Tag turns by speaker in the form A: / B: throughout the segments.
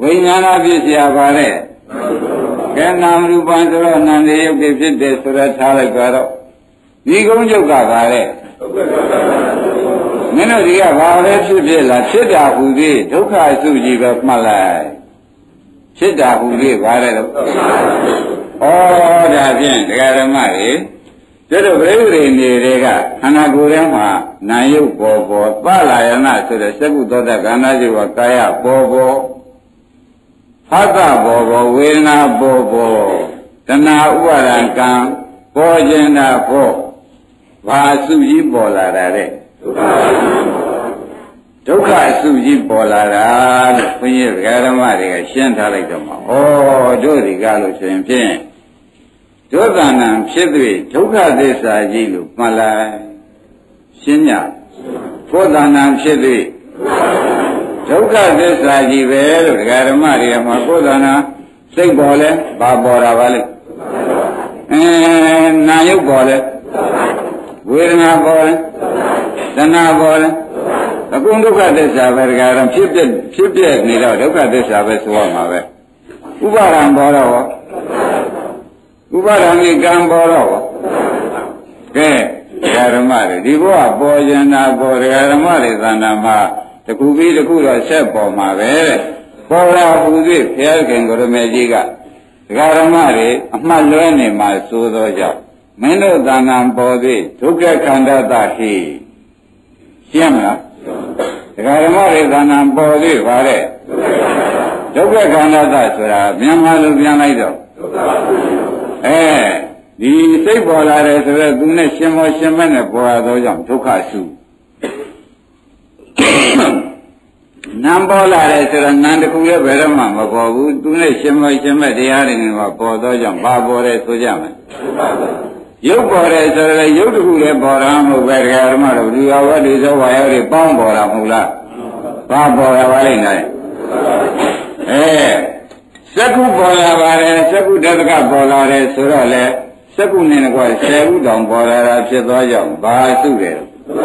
A: ဝိညာဏဖြစ်เสียပါတဲ့ကဲနာမရူပံဆိုတော့နန္ဒီယုတ်တွေဖြစ်တယ်ဆိုတော့ထားလိုက်ကြတော့ဒီကုန်းချုပ်ကပါတဲ့မင်းတို့ဒီကဘာလဲဖြစ်လားဖြစ်တာဟူသည်ဒုက္ခအစုကြီးပဲမှတ်လိုက်ဖြစ်တာဟူသည်ဘာလဲတော့ဩဒါဖြင့်တရားဓမ္မတွေတို့ပြိဋိရိနေတွေကခန္ဓာကိုယ်ထဲမှာနာယုတ်ပေါ်ပေါ်သလာယနာဆိုတဲ့စကုသောတခန္ဓာရှိကကာယပေါ်ပေါ်ဖသပေါ်ပေါ်ဝေဒနာပေါ်ပေါ်တဏှာဥပါဒံကံပေါ်ခြင်းတာပေါ်ဘာအစုကြီးပေါ်လာတာတဲ့ဒုက္ခအစုကြီးပေါ်လာတာလို့ဘုန်းကြီးဓမ္မတွေကရှင်းထားလိုက်တော့မှာဩတို့ဒီကလို့ဆိုရင်ဖြင့်ဒုက္ခနာဖြစ်၍ဒုက္ခသစ္စာကြီးလို့မှတ်လိုက်ရှင်းညကိုယ်တဏ္ဍာဖြစ်၍ဒုက္ခသစ္စာကြီးပဲလို့ဓမ္မတွေကမှာကိုယ်တဏ္ဍာစိတ်ပေါ်လဲဘာပေါ်တာပါလဲနာယုတ်ပေါ်လဲဝေဒနာပေါ်လဲတဏှာပေါ်လဲအကုန်ဒုက္ခသစ္စာပဲဖြစ်ပြနေတော့ဒုက္ခသစ္စာပဲဆိုရမှာပဲဥပါဒံပေါ်တော့ဥပါဒံကြီးကံပေါ်တော့ကဲဓမ္မတွေဒီဘဝပေါ်ကျင်တာပေါ်ဓမ္မတွေသဏ္ဍာန်မှာတခုပြီးတခုတော့ဆက်ပေါ်မှာပဲတဲ့ပေါ်လာဟူသည်ဘုရားခင်ကိုရမေကြီးကဓမ္မတွေအမှတ်လွဲနေမှာသို့သောကြောင့်မင်းတို့သံဃာပေါ်သည်ဒုက္ခခန္ဓာတတိရှင်းမလားဓမ္မတွေသဏ္ဍာန်ပေါ်သည်ဗါတဲ့ဒုက္ခခန္ဓာတဆိုတာမြန်မာလိုပြန်လိုက်တော့ဒီစိတ်ပေါ်လာတယ်ဆိုတော့သူနဲ့ရှင်မောရှင်မဲ့နဲ့ပေါ်လာသောကြောင့်ဒုက္ခစုနာမ်ပေါ်လာတယ်ဆိုတော့နာမ်တစ်ခုလည်းဘယ်တော့မှမပေါ်ဘူးသူနဲ့ရှင်မောရှင်မဲ့တရားတွေနဲ့ပေါ်သောကြောင့်ဘာပေါ်တယ်ဆိုကြမယ်ရုပ်ပေါ်တယ်ဆိုတော့ရုပ်တစ်ခုလည်းပေါ်တာမဟုတ်ပဲတရားဓမ္မတို့ဒီဝါဒီသောဝါယောတွေပေါင်းပေါ်တာမဟုတ်လားဘာပေါ်တာပါလိမ့်မယ်စက္ခုပေါ်လာပါတယ်စက္ခုတသကပေါ်လာတယ်ဆိုတော့လေစက္ခုနဲ့ကွာ10ခုတောင်ပေါ်လာတာဖြစ်သွားကြောင်းဘာစုတယ်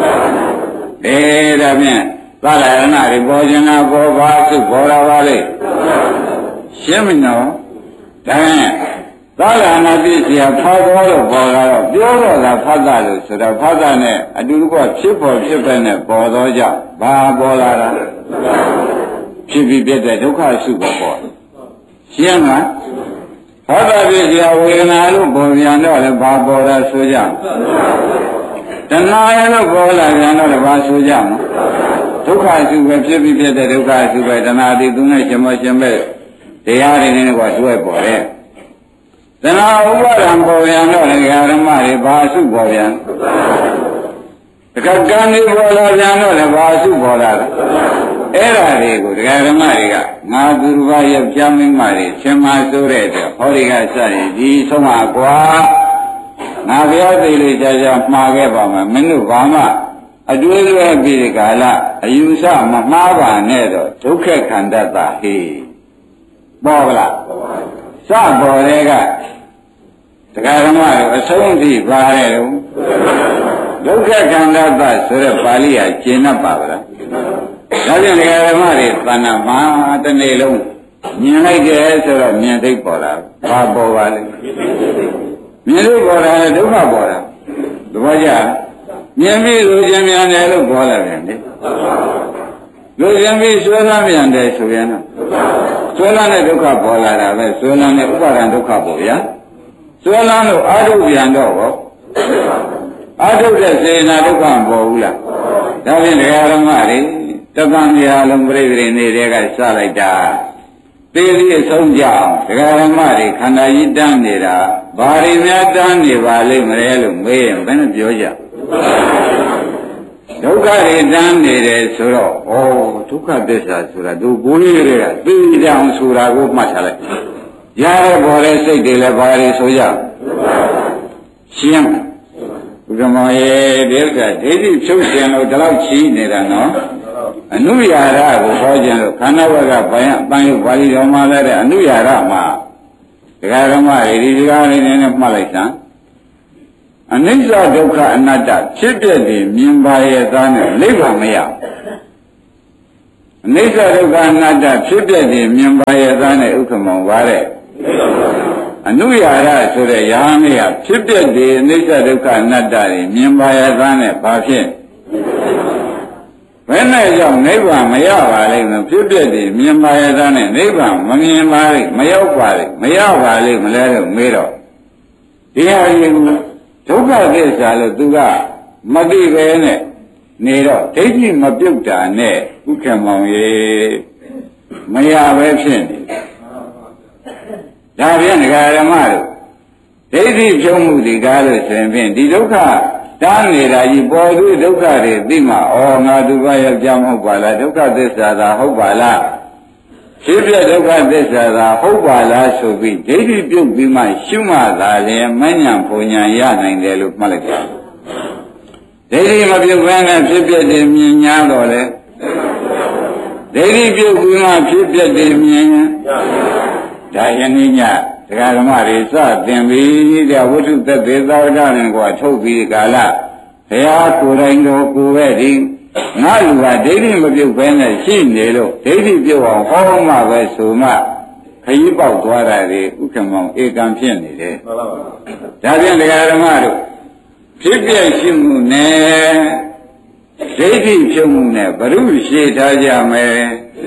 A: ဒါဖြင့်သလာရဏတွေပေါ်ခြင်းလားပေါ်ပါစုပေါ်လာပါလေရှင်းမနော်ဒါဖြင့်သလာနာပြည့်စရာဖောက်တော်လို့ပေါ်လာတော့ပြောတော့တာဖတ်တာလို့ဆိုတော့ဖတ်တာနဲ့အတူတကွဖြစ်ပေါ်ဖြစ်ပဲနဲ့ပေါ်တော့ကြောင့်ဘာပေါ်လာတာဖြစ်ပြီးပြတဲ့ဒုက္ခစုပေါ်ရှင်းမလားဟောတာပြည့်စရာဝေဒနာလို့ပေါ်ပြန်တော့လည်းဘာပေါ်တာဆိုကြတဏှာရလို့ပေါ်လာပြန်တော့လည်းဘာဆိုကြမဒုက္ခစုပဲဖြစ်ပြီးပြတဲ့ဒုက္ခစုပဲတဏှာတိသူနဲ့ရှင်မရှင်ပဲတရားတွေနဲ့ကွာတွဲပေါ်တယ်တဏှာဥပါဒံပေါ်ပြန်တော့လည်းဓမ္မတွေဘာစုပေါ်ပြန်တခါကံတွေပေါ်လာပြန်တော့လည်းဘာစုပေါ်လာတာအဲ့ဒါတွေကိုတရားဓမ္မတွေကငါသူတစ်ပါးရဲ့ပြမင်းမတွေရှင်မဆိုးတဲ့အတွက်ဟောဒီကစရင်ဒီဆုံးမှာကွာငါဘုရားသိလေးကြာကြာမှားခဲ့ပါမယ်မင်းတို့ဘာမှအကျွေးလွဲပြီးဒီကာလအယူဆမမှားပါနဲ့တော့ဒုက္ခခန္ဓာတာဟေးပေါ်ပါလားစပေါ်တဲ့ကတရားဓမ္မတွေအဆုံးထိပါတယ်လို့ဒုက္ခခန္ဓာတာဆိုတဲ့ပါဠိကကျင့်တတ်ပါဗလားဒါကြောင့်ဓမ္မတွေသဏ္ဍာန်မှာတစ်နေ့လုံးမြင်လိုက်တယ်ဆိုတော့မြင်သိပေါ်လာဘာပေါ်ပါလဲမြင်လို့ပေါ်တာလေဒုက္ခပေါ်တာသဘောကျမြင်ပြီးလူချင်းမြန်တယ်လို့ပေါ်လာတယ်လေလူချင်းပြီးဆွဲလန်းမြန်တယ်ဆိုရင်တော့ဆွဲလန်းတဲ့ဒုက္ခပေါ်လာတာပဲဆွဲလန်းတဲ့ဥပါဒံဒုက္ခပေါ်ဗျာဆွဲလန်းလို့အာထုပြန်တော့ဟောအာထုတဲ့စေနာဒုက္ခမပေါ်ဘူးလားဒါဖြင့်ဓမ္မတွေတပံများလုံးပြိပရိနေတဲ့ကစလိုက်တာသေသည်အဆုံးကြအောင်ဒကာဓမ္မတွေခန္ဓာကြီးတန်းနေတာဘာတွေများတန်းနေပါလိမ့်မလဲလို့မေးရင်ဘယ်နဲ့ပြောကြဒုက္ခတွေတန်းနေတယ်ဆိုတော့ဩဒုက္ခသစ္စာဆိုတာသူကိုယ်လေးတွေကသိကြအောင်ဆိုတာကိုမှတ်ထားလိုက်ရရပေါ်တဲ့စိတ်တွေလည်းဘာတွေဆိုကြရှင်းဘုရားမောရဲ့ဒီကဒိဋ္ဌိဖြုတ်ရှင်လို့ဒီလောက်ချီးနေတာနော်အနုရာရကိုဟောခြင်းလို့ခန္ဓာဘကဘာယအပန်းရုပ်ပါဠိတော်မှာလည်းတဲ့အနုရာရမှာဒကာဓမ္မတွေဒီကားလေးနဲ့မှတ်လိုက်စမ်းအနိစ္စဒုက္ခအနတ္တဖြစ်တဲ့ဒီမြင်ပါရဲ့သားနဲ့နိဗ္ဗာန်မရအအနိစ္စဒုက္ခအနတ္တဖြစ်ပြတဲ့မြင်ပါရဲ့သားနဲ့ဥက္ကမောင်ပါတဲ့အနုရာရဆိုတဲ့ယဟန်လေးဟာဖြစ်ပြတဲ့အနိစ္စဒုက္ခအနတ္တတွေမြင်ပါရဲ့သားနဲ့ဘာဖြစ်ဘယ်နဲ့ကြောင့်နိဗ္ဗာန်မရပါလိမ့်မယ်ဖြစ်ပြတဲ့မြင်ပါရဲ့သားနဲ့နိဗ္ဗာန်မမြင်ပါလိမ့်မရောက်ပါလိမ့်မရပါလိမ့်မလဲလို့မေးတော့ဒီဟာကြီးဒုက္ခသစ္စာလို့သူကမသိပဲနဲ့နေတော့ဒိဋ္ဌိမပြုတ်တာနဲ့ဥက္ကမောင်ရေမရပဲဖြစ်နေဒါဖြင့်ဒကာဓမ္မတို့ဒိဋ္ဌိဖြုံးမှုဒီကားလို့ဆိုရင်ဒီဒုက္ခတားနေတာကြီးပေါ်သူဒုက္ခတွေသိမှဩငါသူကယောက်ျားမဟုတ်ပါလားဒုက္ခသစ္စာသာဟုတ်ပါလားဖြစ်ပြဒုက္ခသစ္စာသာဟုတ်ပါလားဆိုပြီးဒိဋ္ဌိပြုတ်ပြီးမှရှုမှသာလေမဉ္ဇဉ်ဘုံဉာဏ်ရနိုင်တယ်လို့မှတ်လိုက်ကြဒိဋ္ဌိမပြုတ်ဘဲနဲ့ဖြစ်ပြတဲ့မြင်ညာတော့လေဒိဋ္ဌိပြုတ်ပြီးမှဖြစ်ပြတဲ့မြင်ဒါယနေ့ညတရားဓမ္မတွေစသင်ပြီးတဲ့ဝိသုသက်သေသာဝတ္တနဲ့ကွာထုတ်ပြီးကာလဘုရားကိုယ်တိုင်တော်ကိုယ်ပဲဒီငါလူကဒိဋ္ဌိမပြုတ်ဘဲနဲ့ရှိနေလို့ဒိဋ္ဌိပြုတ်အောင်ဟောမှပဲဆိုမှခရီးပေါက်သွားတာတွေဥက္ကမောင်ဧကံဖြစ်နေတယ်မှန်ပါပါဒါဖြင့်တရားဓမ္မတို့ဖြစ်ပြရှိမှုနဲ့ဒိဋ္ဌိဖြုံမှုနဲ့ဘ ᱹ ရှေ့ထားကြမယ်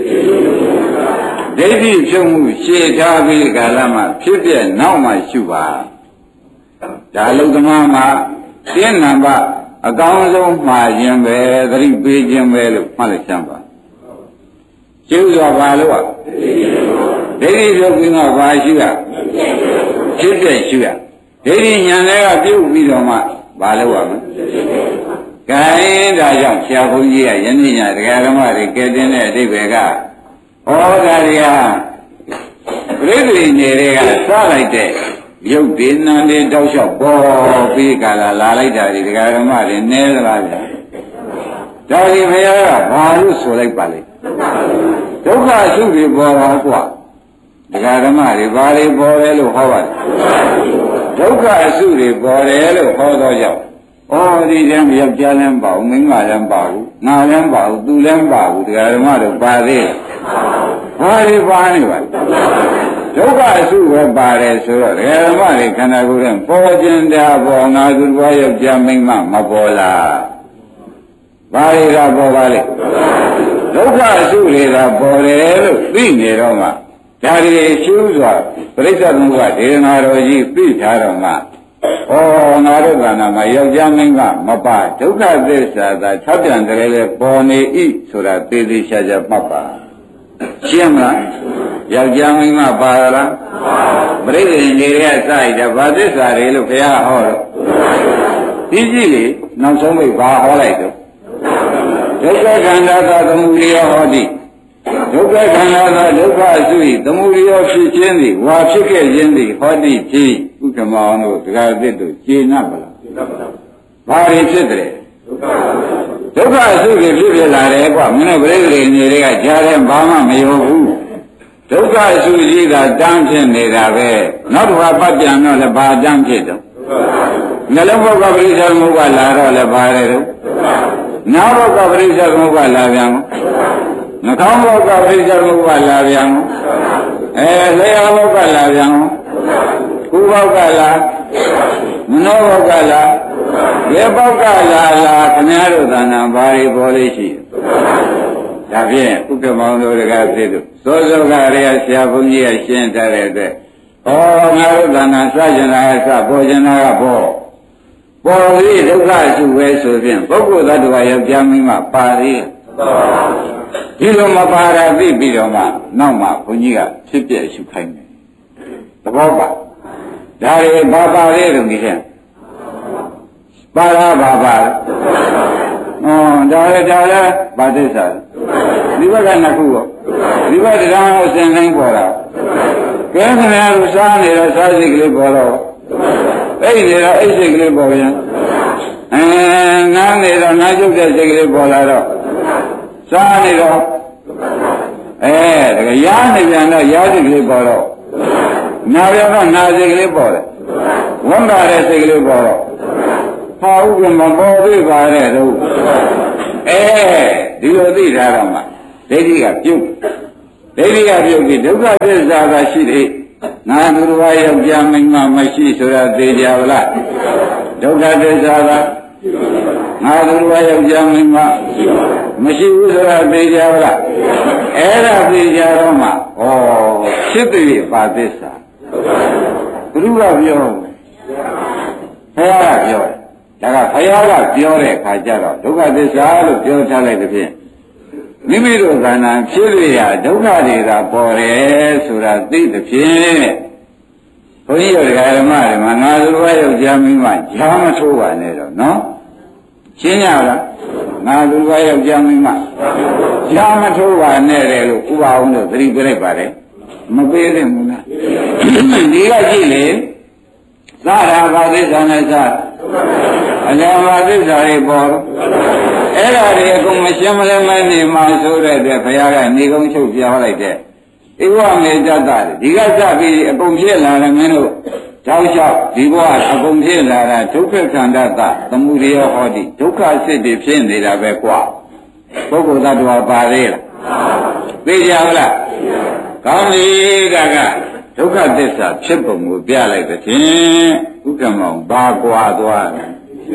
A: ဒိဋ္ဌိဖြုံမှုရှေ့ထားပြီးကာလမှာဖြစ်ပြနောက်မှရှုပါဒါလုသမားမှာတင်းနံပါတ်အကောင်းဆုံးမှားခြင်းပဲသတိပေးခြင်းပဲလို့မှတ်လိုက်စမ်းပါရှုစွာပါလို့ဒိဋ္ဌိဖြုံပြီးမှဘာရှုရဖြစ်ပြရှုရဒိဋ္ဌိဉာဏ်တွေကပြုတ်ပြီးတော့မှဘာလို့ရမလဲကဲဒါကြောင့်ဆရာဘုန်းကြီးကယနေ့ညတရားဓမ္မတွေကဲတင်တဲ့အဓိပ္ပာယ်ကဟောတာတွေကပြိဿိနေတွေကစလိုက်တဲ့ရုပ်ဒီနာတွေတောက်လျှောက်ပေါ်ပြီးကြလာလိုက်တာဒီတရားဓမ္မတွေနည်းသလားဗျာဒါဒီဘုရားကဘာလို့ဆိုလိုက်ပါလဲဒုက္ခစုတွေပေါ်တော့ကွာတရားဓမ္မတွေဘာတွေပေါ်လဲလို့ဟောပါတယ်ဒုက္ခစုတွေပေါ်တယ်လို့ဟောတော့ကြောင့်ဩဒီတည်းယောက်ျားလည်းမပါဘူးမိန်းမလည်းမပါဘူးငါလည်းမပါဘူးသူလည်းမပါဘူးတရားဓမ္မတို့ပါသေးတယ်ဘာတွေပါနေပါလဲဒုက္ခအစုပဲပါတယ်ဆိုတော့တရားဓမ္မတွေခန္ဓာကိုယ်နဲ့ပေါ်ခြင်းတာပေါ်ငါသူတစ်ပါးယောက်ျားမိန်းမမပေါ်လားဘာတွေကပေါ်ပါလဲဒုက္ခအစုတွေကပေါ်တယ်လို့သိနေတော့မှဒါတွေရှုစွာပြိဿသမုပ္ပါဒေသနာတော်ကြီးပြထားတော့မှဩငါတို့ကနာမှာယောက်ျားမိန်းမမပါဒုက္ခသစ္စာသာ၆ပြန်တည်းလေပေါ်နေဤဆိုတာသေသေးချာချာမှတ်ပါရှင်းမလားယောက်ျားမိန်းမပါလားပြိဿင်တွေကစရတဲ့ဘာသစ္စာတွေလို့ဘုရားဟောတော့ဒီကြည့်လေနောက်ဆုံးမိဘာဟောလိုက်တော့ဒုက္ခခန္ဓာသာသမုဒိယဟောတိဒုက္ခခန္ဓာသာဒုက္ခအစု၏သမုဒိယဖြစ်ခြင်းသည်ဝါဖြစ်ခဲ့ခြင်းသည်ဟောတိဖြစ်ဥက္ကမောင်တို့တရားသစ်တို့ကျေနပ်ပါလားဘာတွေဖြစ်တယ်ဒုက္ခအစုတွေဖြစ်ဖြစ်လာတယ်ကွာမင်းတို့ပြိဿတွေနေတွေကကြားတယ်ဘာမှမယုံဘူးဒုက္ခအစုကြီးကတန်းဖြစ်နေတာပဲနောက်တစ်ခါပတ်ပြန်တော့လည်းဘာတန်းဖြစ်တော့နှလုံးဘောကပရိစ္ဆေသမုပ္ပါလာတော့လည်းဘာလဲတော့နောက်ဘောကပရိစ္ဆေသမုပ္ပါလာပြန်နှကောင်းဘောကပရိစ္ဆေသမုပ္ပါလာပြန်လျှာဘောကလာပြန်ကိုယ်ဘောကလာမနောဘောကလာရေဘောကလာခင်ဗျားတို့သာနာဘာတွေပေါ်လေးရှိဒါဖြင့်ဥက္ကမောင်တို့ကသိတို့သောသောကရေဆရာဘုန်းကြီးကရှင်းထားတဲ့အတွက်ဩငါတို့သာနာစကြနာကစပေါ်ကြနာကပေါ်ပြီးဒုက္ခစုပဲဆိုဖြင့်ပုဂ္ဂိုလ်သတ္တဝါယောက်ျားမိန်းမပါသေးဒီလိုမပါတာသိပြီးတော့မှနောက်မှဘုန်းကြီးကဖြစ်ပြရှုခိုင်းတယ်သဘောပါဒါတွေဘာပါလဲလို့ဒီချက်ပါလားဘာပါဒါလည်းဘာသစ္စာဒီဘက်ကနှစ်ခုတော့ဒီဘက်တရားအစဉ်တိုင်းပေါ်တာကဲခင်ဗျားတို့စားနေတော့စားစိတ်ကလေးပေါ်တော့အိတ်နေတော့အိတ်စိတ်ကလေးပေါ်ပြန်နားနေတော့နားကျုပ်တဲ့စိတ်ကလေးပေါ်လာတော့စားနေတော့တကယ်ရားနေပြန်တော့ရားစိတ်ကလေးပေါ်တော့နားပြန်တော့နားစိတ်ကလေးပေါ်တယ်ဝမ်းသာတဲ့စိတ်ကလေးပေါ်တော့ဟာဥပ္ပမပေါ်သေးပါတဲ့တို့ဒီလိုသိထားတော့မှဒိဋ္ဌိကပြုတ်ဒိဋ္ဌိကပြုတ်ပြီးဒုက္ခသစ္စာကရှိတယ်ငါသူတော်ယောက်ျားမိန်းမမရှိဆိုတာသိကြပါလားဒုက္ခသစ္စာကငါသူတော်ယောက်ျားမိန်းမမရှိဘူးဆိုတာသိကြပါလားအဲ့ဒါသိကြတော့မှဩဖြစ်တဲ့ပါသစ္စာဘုရားပြောဘုရားကပြောဒါကဘုရားကပြောတဲ့အခါကျတော့ဒုက္ခသစ္စာလို့ပြောထားလိုက်တဲ့ဖြင့်မိမိတို့ခန္ဓာဖြစ်ရဒုက္ခတွေကပေါ်တယ်ဆိုတာသိတဲ့ဖြင့်ဘုန်းကြီးတို့ဓမ္မတွေမှာငါသူတော်ယောက်ျားမိန်းမဂျာမထိုးပါနဲ့တော့နော်ရှင်းရလားငါသူတော်ယောက်ျားမိန်းမဂျာမထိုးပါနဲ့တယ်လို့ဥပအောင်လို့သတိပြလိုက်ပါတယ်မပေးသင့်ဘူးလားဒီကကြည့်လေသာရာဘာသစ္စာနဲ့သာအလဘာသစ္စာတွေပေါ်အဲ့ဒါတွေအကုန်မရှင်းမလဲမနေမှဆိုတဲ့အတွက်ဘုရားကနေကုန်းချုပ်ပြောလိုက်တဲ့ဧဝမေတ္တဒီကစပြီးအကုန်ဖြစ်လာတယ်မင်းတို့တောက်လျှောက်ဒီဘဝအကုန်ဖြစ်လာတာဒုက္ခခန္ဓာသသမုဒယဟောတိဒုက္ခစိတ်တွေဖြစ်နေတာပဲကွာပုဂ္ဂိုလ်သတ္တဝါပါသေးလားသိကြပါလားကောင်းပြီကဒုက္ခသစ္စာဖြစ်ပုံကိုပြလိုက်တဲ့ဖြင့်ဥက္ကမောင်ဘာကွာသွားတယ်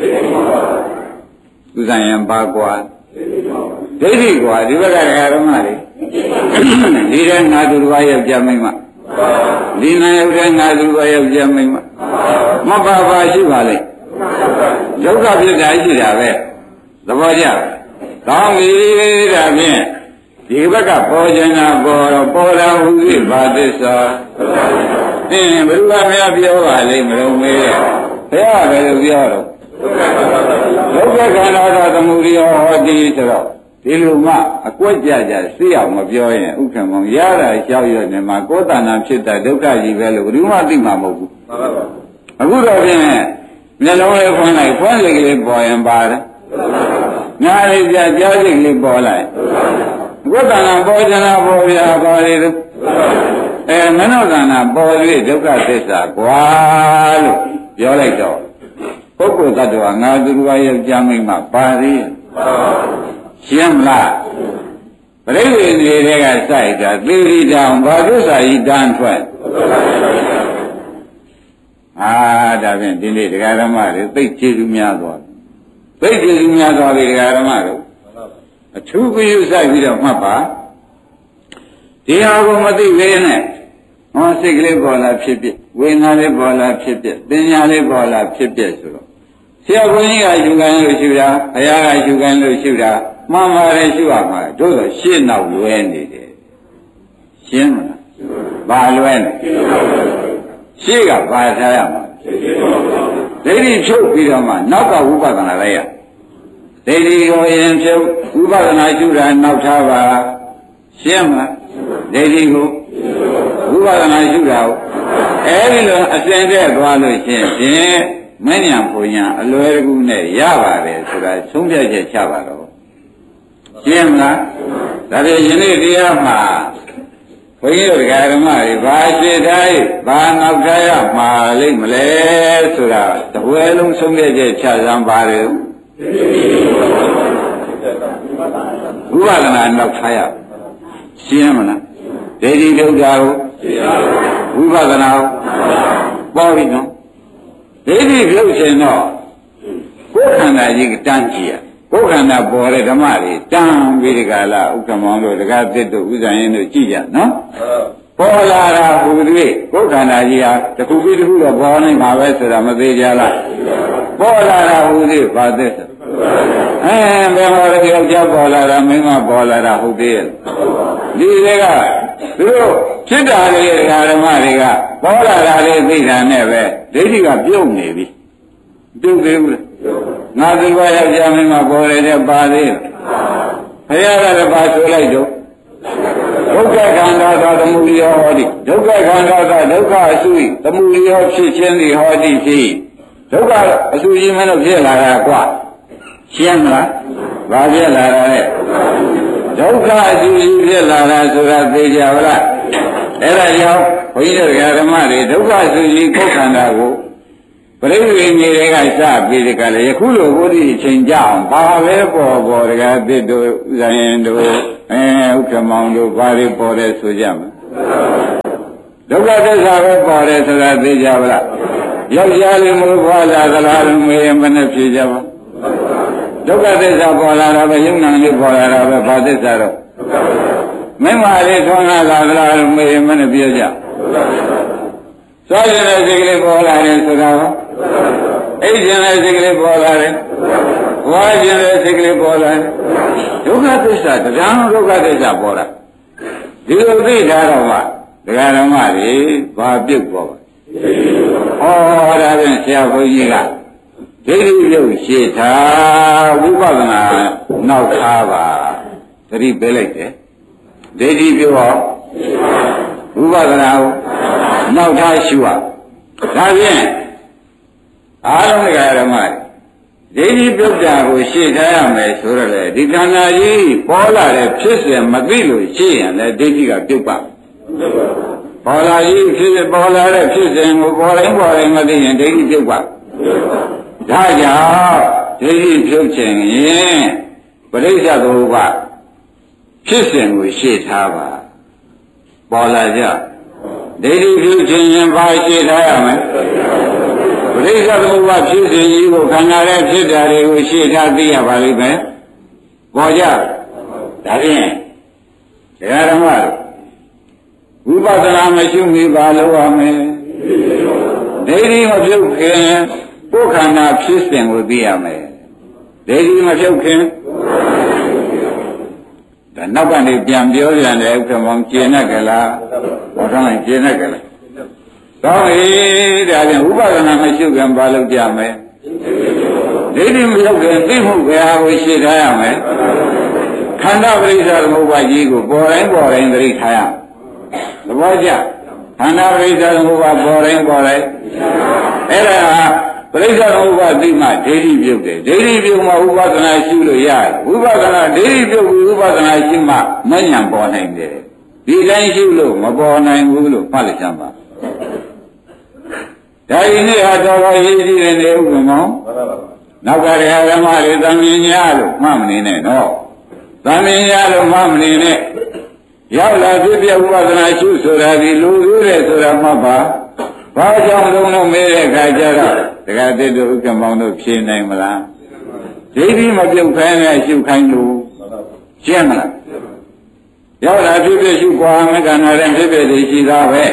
A: ဥဇံယံဘာကွာဒိဋ္ဌိကွာဒီဘက်ကဓမ္မတွေဒီတဲ့ငါသူတော်ယောက်ျားမိန်းမဒီနာယောက်ျားငါသူတော်ယောက်ျားမိန်းမမပါရှိပါလေဒုက္ခဖြစ်တာရှိတာပဲသဘောကျကောင်းပြီဒါဖြင့်ဒီဘက်ကပေါ်ခြင်းကပေါ်တော့ပေါ်တာဟူ၍ဘာသစ္စာဘယ်သူကများပြောပါလိမ့်မလို့မေးတယ်ဘုရားပဲလို့ပြောတော့ဒုက္ခခန္ဓာသာသမုဒယဟောတိဆိုတော့ဒီလိုမှအကွက်ကြသိအောင်မပြောရင်ဥက္ကမောင်ရတာကြောက်ရွံ့နေမှာကိုယ်တဏ္ဍာဖြစ်တာဒုက္ခကြီးပဲလို့ဘယ်သူမှသိမှာမဟုတ်ဘူးအခုတော့ဖြင့်မျက်လုံးလေးဖွင့်လိုက်ဖွင့်လေးကလေးပေါ်ရင်ပါတယ်ငါလေးကြားစိတ်လေးပေါ်လိုက်ကိုယ်တဏ္ဍာပေါ်ကြတာပေါ်ပြပါလေလို့မနောတဏ္ဍာပေါ်၍ဒုက္ခသစ္စာကွာလို့ပြောလိုက်တော့ပုဂ္ဂိုလ်သတ္တဝါငါသူတော်ယောက်ျားမိန်းမပါသေးရှင်းမလားပရိသေတွေကစိုက်တာသေရီတောင်ဘာသစ္စာဤတန်းထွက်ဒါဖြင့်ဒီနေ့တရားဓမ္မတွေသိကျေစုများသွားသိကျေစုများသွားပြီတရားဓမ္မတို့အထူးပြုစိုက်ပြီးတော့မှတ်ပါဒီဟာကိုမသိသေးနဲ့ဟောစိတ်ကလေးပေါ်လာဖြစ်ဖြစ်ဝေဒနာလေးပေါ်လာဖြစ်ဖြစ်ပညာလေးပေါ်လာဖြစ်ဖြစ်ဆိုတော့ဆရာဘုန်းကြီးကယူခိုင်းလို့ရှုတာဘုရားကယူခိုင်းလို့ရှုတာမှန်ပါတယ်ရှုရမှာတို့တော့ရှင်းနောက်လွဲနေတယ်ရှင်းမလားဘာလွဲနေရှေ့ကဘာထားရမှာဒိဋ္ဌိဖြုတ်ပြီးတော့မှနောက်ကဝိပဿနာလိုက်ရဒိဋ္ဌိကိုရင်ဖြုတ်ဝိပဿနာရှုတာနောက်ထားပါရှင်းမလားဒိဋ္ဌိကိုဝိပဿနာရှုတာကိုအဲဒီလိုအစဉ်တည်းသွားလို့ရှင်းဖြင့်မဉ္ဇဉ်ဘုံညာအလွယ်တကူနဲ့ရပါတယ်ဆိုတာသုံးဖြတ်ချက်ချပါတော့ရှင်းမလားဒါဖြင့်ယနေ့တရားမှာဘုန်းကြီးတို့ဓမ္မတွေဘာရှင်းထားဘာနောက်ထားရမှာလိမ့်မလဲဆိုတာတဝဲလုံးသုံးဖြတ်ချက်ချစမ်းပါတယ်ဝိပဿနာနောက်ထားရရှင်းမလားဒိဋ္ဌိဒုက္ခကိုဝိပဿနာကိုပေါ်ပြီနော်ဒိဋ္ဌိပြုတ်ရှင်တော့ကိုယ်ခန္ဓာကြီးကတန်းကြည့်ရကိုယ်ခန္ဓာပေါ်တဲ့ဓမ္မတွေတန်းပြီးဒီကလာဥက္ကမောင်တို့တက္ကသစ်တို့ဥဇာယင်းတို့ကြည့်ကြနော်ပေါ်လာတာဟူသည်ကိုယ်ခန္ဓာကြီးဟာတစ်ခုပြီးတစ်ခုတော့ပေါ်နေမှာပဲဆိုတာမသေးကြလားပေါ်လာတာဟူသည်ဘာသက်ဘယ်မှာလဲယောက်ျားပေါ်လာတာမိန်းမပေါ်လာတာဟုတ်သေးရဲ့ဒီတွေကသူတို့ဖြစ်တာလေးဓမ္မတွေကပေါ်လာတာလေးသိတာနဲ့ပဲဒိဋ္ဌိကပြုတ်နေပြီပြုတ်သေးဘူးလားငါသူကယောက်ျားမိန်းမပေါ်ရတဲ့ပါသေးဘုရားကလည်းပါဆိုလိုက်တော့ဒုက္ခခန္ဓာသာသမုဒယဟောတိဒုက္ခခန္ဓာသာဒုက္ခအစု၏သမုဒယဖြစ်ခြင်းသည်ဟောတိဖြစ်ဒုက္ခအစုကြီးမလို့ဖြစ်လာတာကွာရှင်းမလားဘာဖြစ်လာတာလဲဒုက္ခအစုကြီးဖြစ်လာတာဆိုတာသိကြပါလားအဲ့ဒါကြောင့်ဘုန်းကြီးတို့ဓမ္မတွေဒုက္ခအစုကြီးကိုယ်ခန္ဓာကိုပရိသေကြီးတွေကစပြီးဒီကလည်းယခုလိုဘုရားအချိန်ကြအောင်ဘာပဲပေါ်တကားသစ်တို့ဇယင်တို့ဥက္ကမောင်တို့ဘာတွေပေါ်တယ်ဆိုကြမှာဒုက္ခသစ္စာပဲပေါ်တယ်ဆိုတာသိကြပါလားယောက်ျားလေးမိုးဖွာလာသလားလို့မေးရင်မနဲ့ဖြေကြပါဒုက္ခသစ္စာပေါ်လာတာပဲယုံနာလေးပေါ်လာတာပဲဘာသစ္စာတော့မင်းမလေးထွန်းလာသလားလို့မေးရင်မနဲ့ပြောကြသောရတဲ့စိတ်ကလေးပေါ်လာတယ်ဆိုတာကအိတ်ရှင်တဲ့စိတ်ကလေးပေါ်လာတယ်ဝါရှင်တဲ့စိတ်ကလေးပေါ်လာတယ်ဒုက္ခသစ္စာတရားဒုက္ခသစ္စာပေါ်တာဒီလိုသိထားတော့မှဒကာဓမ္မတွေဘာပြုတ်ပေါ်ပါဩဒါဖြင့်ဆရာဘုန်းကြီးကဒိဋ္ဌိပြုတ်ရှေ့ထားဝိပဿနာနောက်ထားပါသတိပေးလိုက်တယ်ဒိဋ္ဌိပြုတ်ဟောဝိပဿနာကိုနောက်ထားရှုရဒါဖြင့်အားလုံးဒကာဓမ္မဒိဋ္ဌိပြုတ်တာကိုရှေ့ထားရမယ်ဆိုတော့လေဒီခန္ဓာကြီးပေါ်လာတဲ့ဖြစ်စဉ်မသိလို့ရှေ့ရင်လည်းဒိဋ္ဌိကပြုတ်ပါပေါ်လာကြီးဖြစ်ပေါ်လာတဲ့ဖြစ်စဉ်ကိုပေါ်တိုင်းမသိရင်ဒိဋ္ဌိပြုတ်ပါဒါကြောင့်ဒိဋ္ဌိပြုတ်ခြင်းရင်ပရိစ္ဆေသမုပ္ပါဖြစ်စဉ်ကိုရှေ့ထားပါပေါ်လာကြဒိဋ္ဌိပြုတ်ခြင်းရင်ဘာရှေ့ထားရမလဲပရိစ္ဆေသမုပ္ပါဖြစ်စဉ်ကြီးကိုခန္ဓာရဲ့ဖြစ်တာတွေကိုရှေ့ထားသိရပါလိမ့်မယ်ပေါ်ကြဒါဖြင့်တရားဓမ္မဝိပဿနာမရှိမိပါလို့ရမယ်ဒိဋ္ဌိမပြုတ်ခင်ကိုယ်ခန္ဓာဖြစ်စဉ်ကိုသိရမယ်ဒိဋ္ဌိမပြုတ်ခင်ဒါနောက်ကနေပြန်ပြောပြန်တယ်ဥက္ကမောင်ကျင်နဲ့ကြလားဟောထားလိုက်ကျင်နဲ့ကြလားတော့ဟေးဒါပြန်ဝိပဿနာမရှိခင်ဘာလို့ကြမယ်ဒိဋ္ဌိမပြုတ်ခင်သိမှုဘယ်ဟာကိုရှင်းထားရမယ်ခန္ဓာပရိစ္ဆေသမုပ္ပါကြီးကိုပေါ်တိုင်းသတိထားရသဘောကျခန္ဓာပရိစ္ဆေသမုပ္ပါပေါ်တိုင်းအဲ့ဒါပရိစ္ဆေသမုပ္ပါသိမှဒိဋ္ဌိပြုတ်တယ်ဒိဋ္ဌိပြုတ်မှဥပဒနာရှုလို့ရတယ်ဝိပဿနာဒိဋ္ဌိပြုတ်ပြီးဥပဒနာရှုမှမဉဏ်ပေါ်နိုင်တယ်ဒီတိုင်းရှုလို့မပေါ်နိုင်ဘူးလို့မှတ်လိုက်ကြပါဒါဒီနေ့ဟာတော်တော်ရေးကြည့်တဲ့နေဥက္ကမောင်နောက်ကရဟဓမ္မတွေသံမြင်ညာလို့မှတ်မနေနဲ့နော်သံမြင်ညာလို့မှတ်မနေနဲ့ရောက်လာဖြစ်ပြဥပဒနာရှုဆိုတာဒီလူသေးတယ်ဆိုတာမှတ်ပါဘာကြောင့်လုံးမေးတဲ့အခါကျတော့ဒကာသစ်တို့ဥက္ကမောင်တို့ဖြေနိုင်မလားဒိဋ္ဌိမပြုတ်ခိုင်းနဲ့ရှုခိုင်းလို့ရှင်းမလားရောက်လာဖြစ်ပြရှုကွာမကနာတဲ့ဖြစ်ပြတွေရှိသားပဲ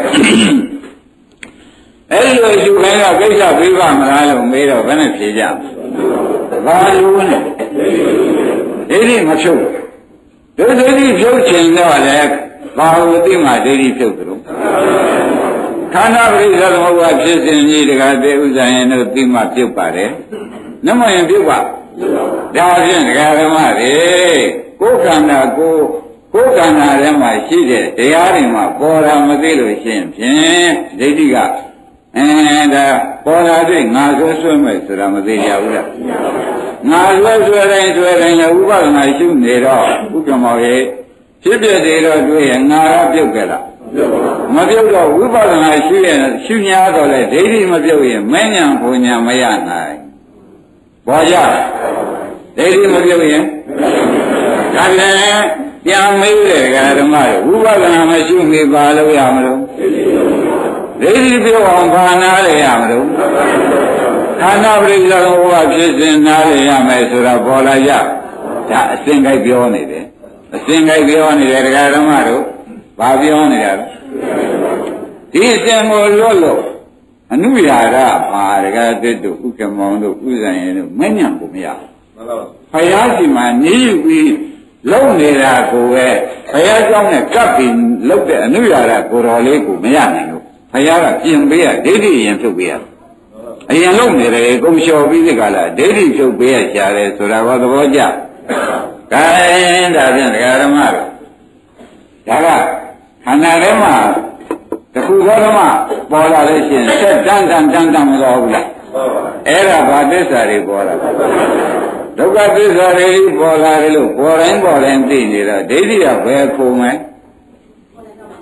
A: အဲ့ဒီလိုရှုခိုင်းတော့ကိစ္စပြီးပါမလားလို့မေးတော့ဘယ်နဲ့ဖြေကြဘာလို့လဲဒိဋ္ဌိမဖြုတ်ဒိဋ္ဌိဖြုတ်ခြင်းတော့လေဘာလို့သိမှဒိဋ္ဌိဖြုတ်တယ်လို့ခန္ဓာပရိစ္ဆေသမုပ္ပါဖြစ်စဉ်ကြီးတကားသေဥစ္စာရင်တို့သိမှပြုတ်ပါတယ်နမရင်ပြုတ်ပါဒါဖြင့်ဒကာဓမ္မတွေကိုယ်ခန္ဓာကိုယ်ခန္ဓာထဲမှာရှိတဲ့တရားတွေမှာပေါ်တာမသိလို့ရှိရင်ဖြင့်ဒိဋ္ဌိကဒါပေါ်လာတဲ့ငါဆွဲမဲ့ဆိုတာမသိကြဘူးလားငါဆွဲတိုင်းလည်းဥပဒနာရှုနေတော့ဥက္ကမောရေဖြစ်ပြတယ်တော့တွေ့ရင်ငါကပြုတ်ကြလားမပြုတ်တော့ဝိပဿနာရှုရင်ရှုညာတော့လေဒိဋ္ဌိမပြုတ်ရင်မဉ္ဇဉ်ဘုံညာမရနိုင်ဘောကြဒိဋ္ဌိမပြုတ်ရင်ဒါလည်းပြန်မေးတယ်ဓမ္မတွေဝိပဿနာမရှုမိပါလို့ရမလို့ဒိဋ္ဌိပြုတ်အောင်ဘာနာလေရမလို့ခန္ဓာပရိစ္ဆေသမုပ္ပါဖြစ်စဉ်နားလေရမယ်ဆိုတာပေါ်လာကြဒါအစဉ်ကြိုက်ပြောနေတယ်အစဉ်ကြိုက်ပြောနေတယ်ဓမ္မတို့ဘာပြောနေတာလဲဒီအစဉ်ကိုလွတ်လို့အနုရာရပါဒကာသစ်တို့ဥက္ကမောင်တို့ဥဇံရင်တို့မဉဏ်ကိုမရဘူးဘုရားရှိမှနေယူပြီးလုံနေတာကိုပဲဘုရားကြောင့်နဲ့ကပ်ပြီးလုံတဲ့အနုရာရကိုတော်လေးကိုမရနိုင်ဘူးဘုရားကပြင်ပေးရဒိဋ္ဌိရင်ဖြုတ်ပေးရအရင်လုံနေတယ်ကုံလျှော်ပြီးဒီကလာဒိဋ္ဌိဖြုတ်ပေးရရှာတယ်ဆိုတာဘာသဘောကျကဲဒါဖြင့်ဒကာဓမ္မတို့ဒါကခန္ဓာထဲမှာတခုသောဓမ္မပေါ်လာလို့ရှိရင်ဆက်တန်းမတော်ဘူးလားအဲ့ဒါဘာသစ္စာတွေပေါ်လာဒုက္ခသစ္စာတွေပေါ်လာတယ်လို့ပေါ်တိုင်းသိနေတော့ဒိဋ္ဌိကဘယ်ခုံမဲ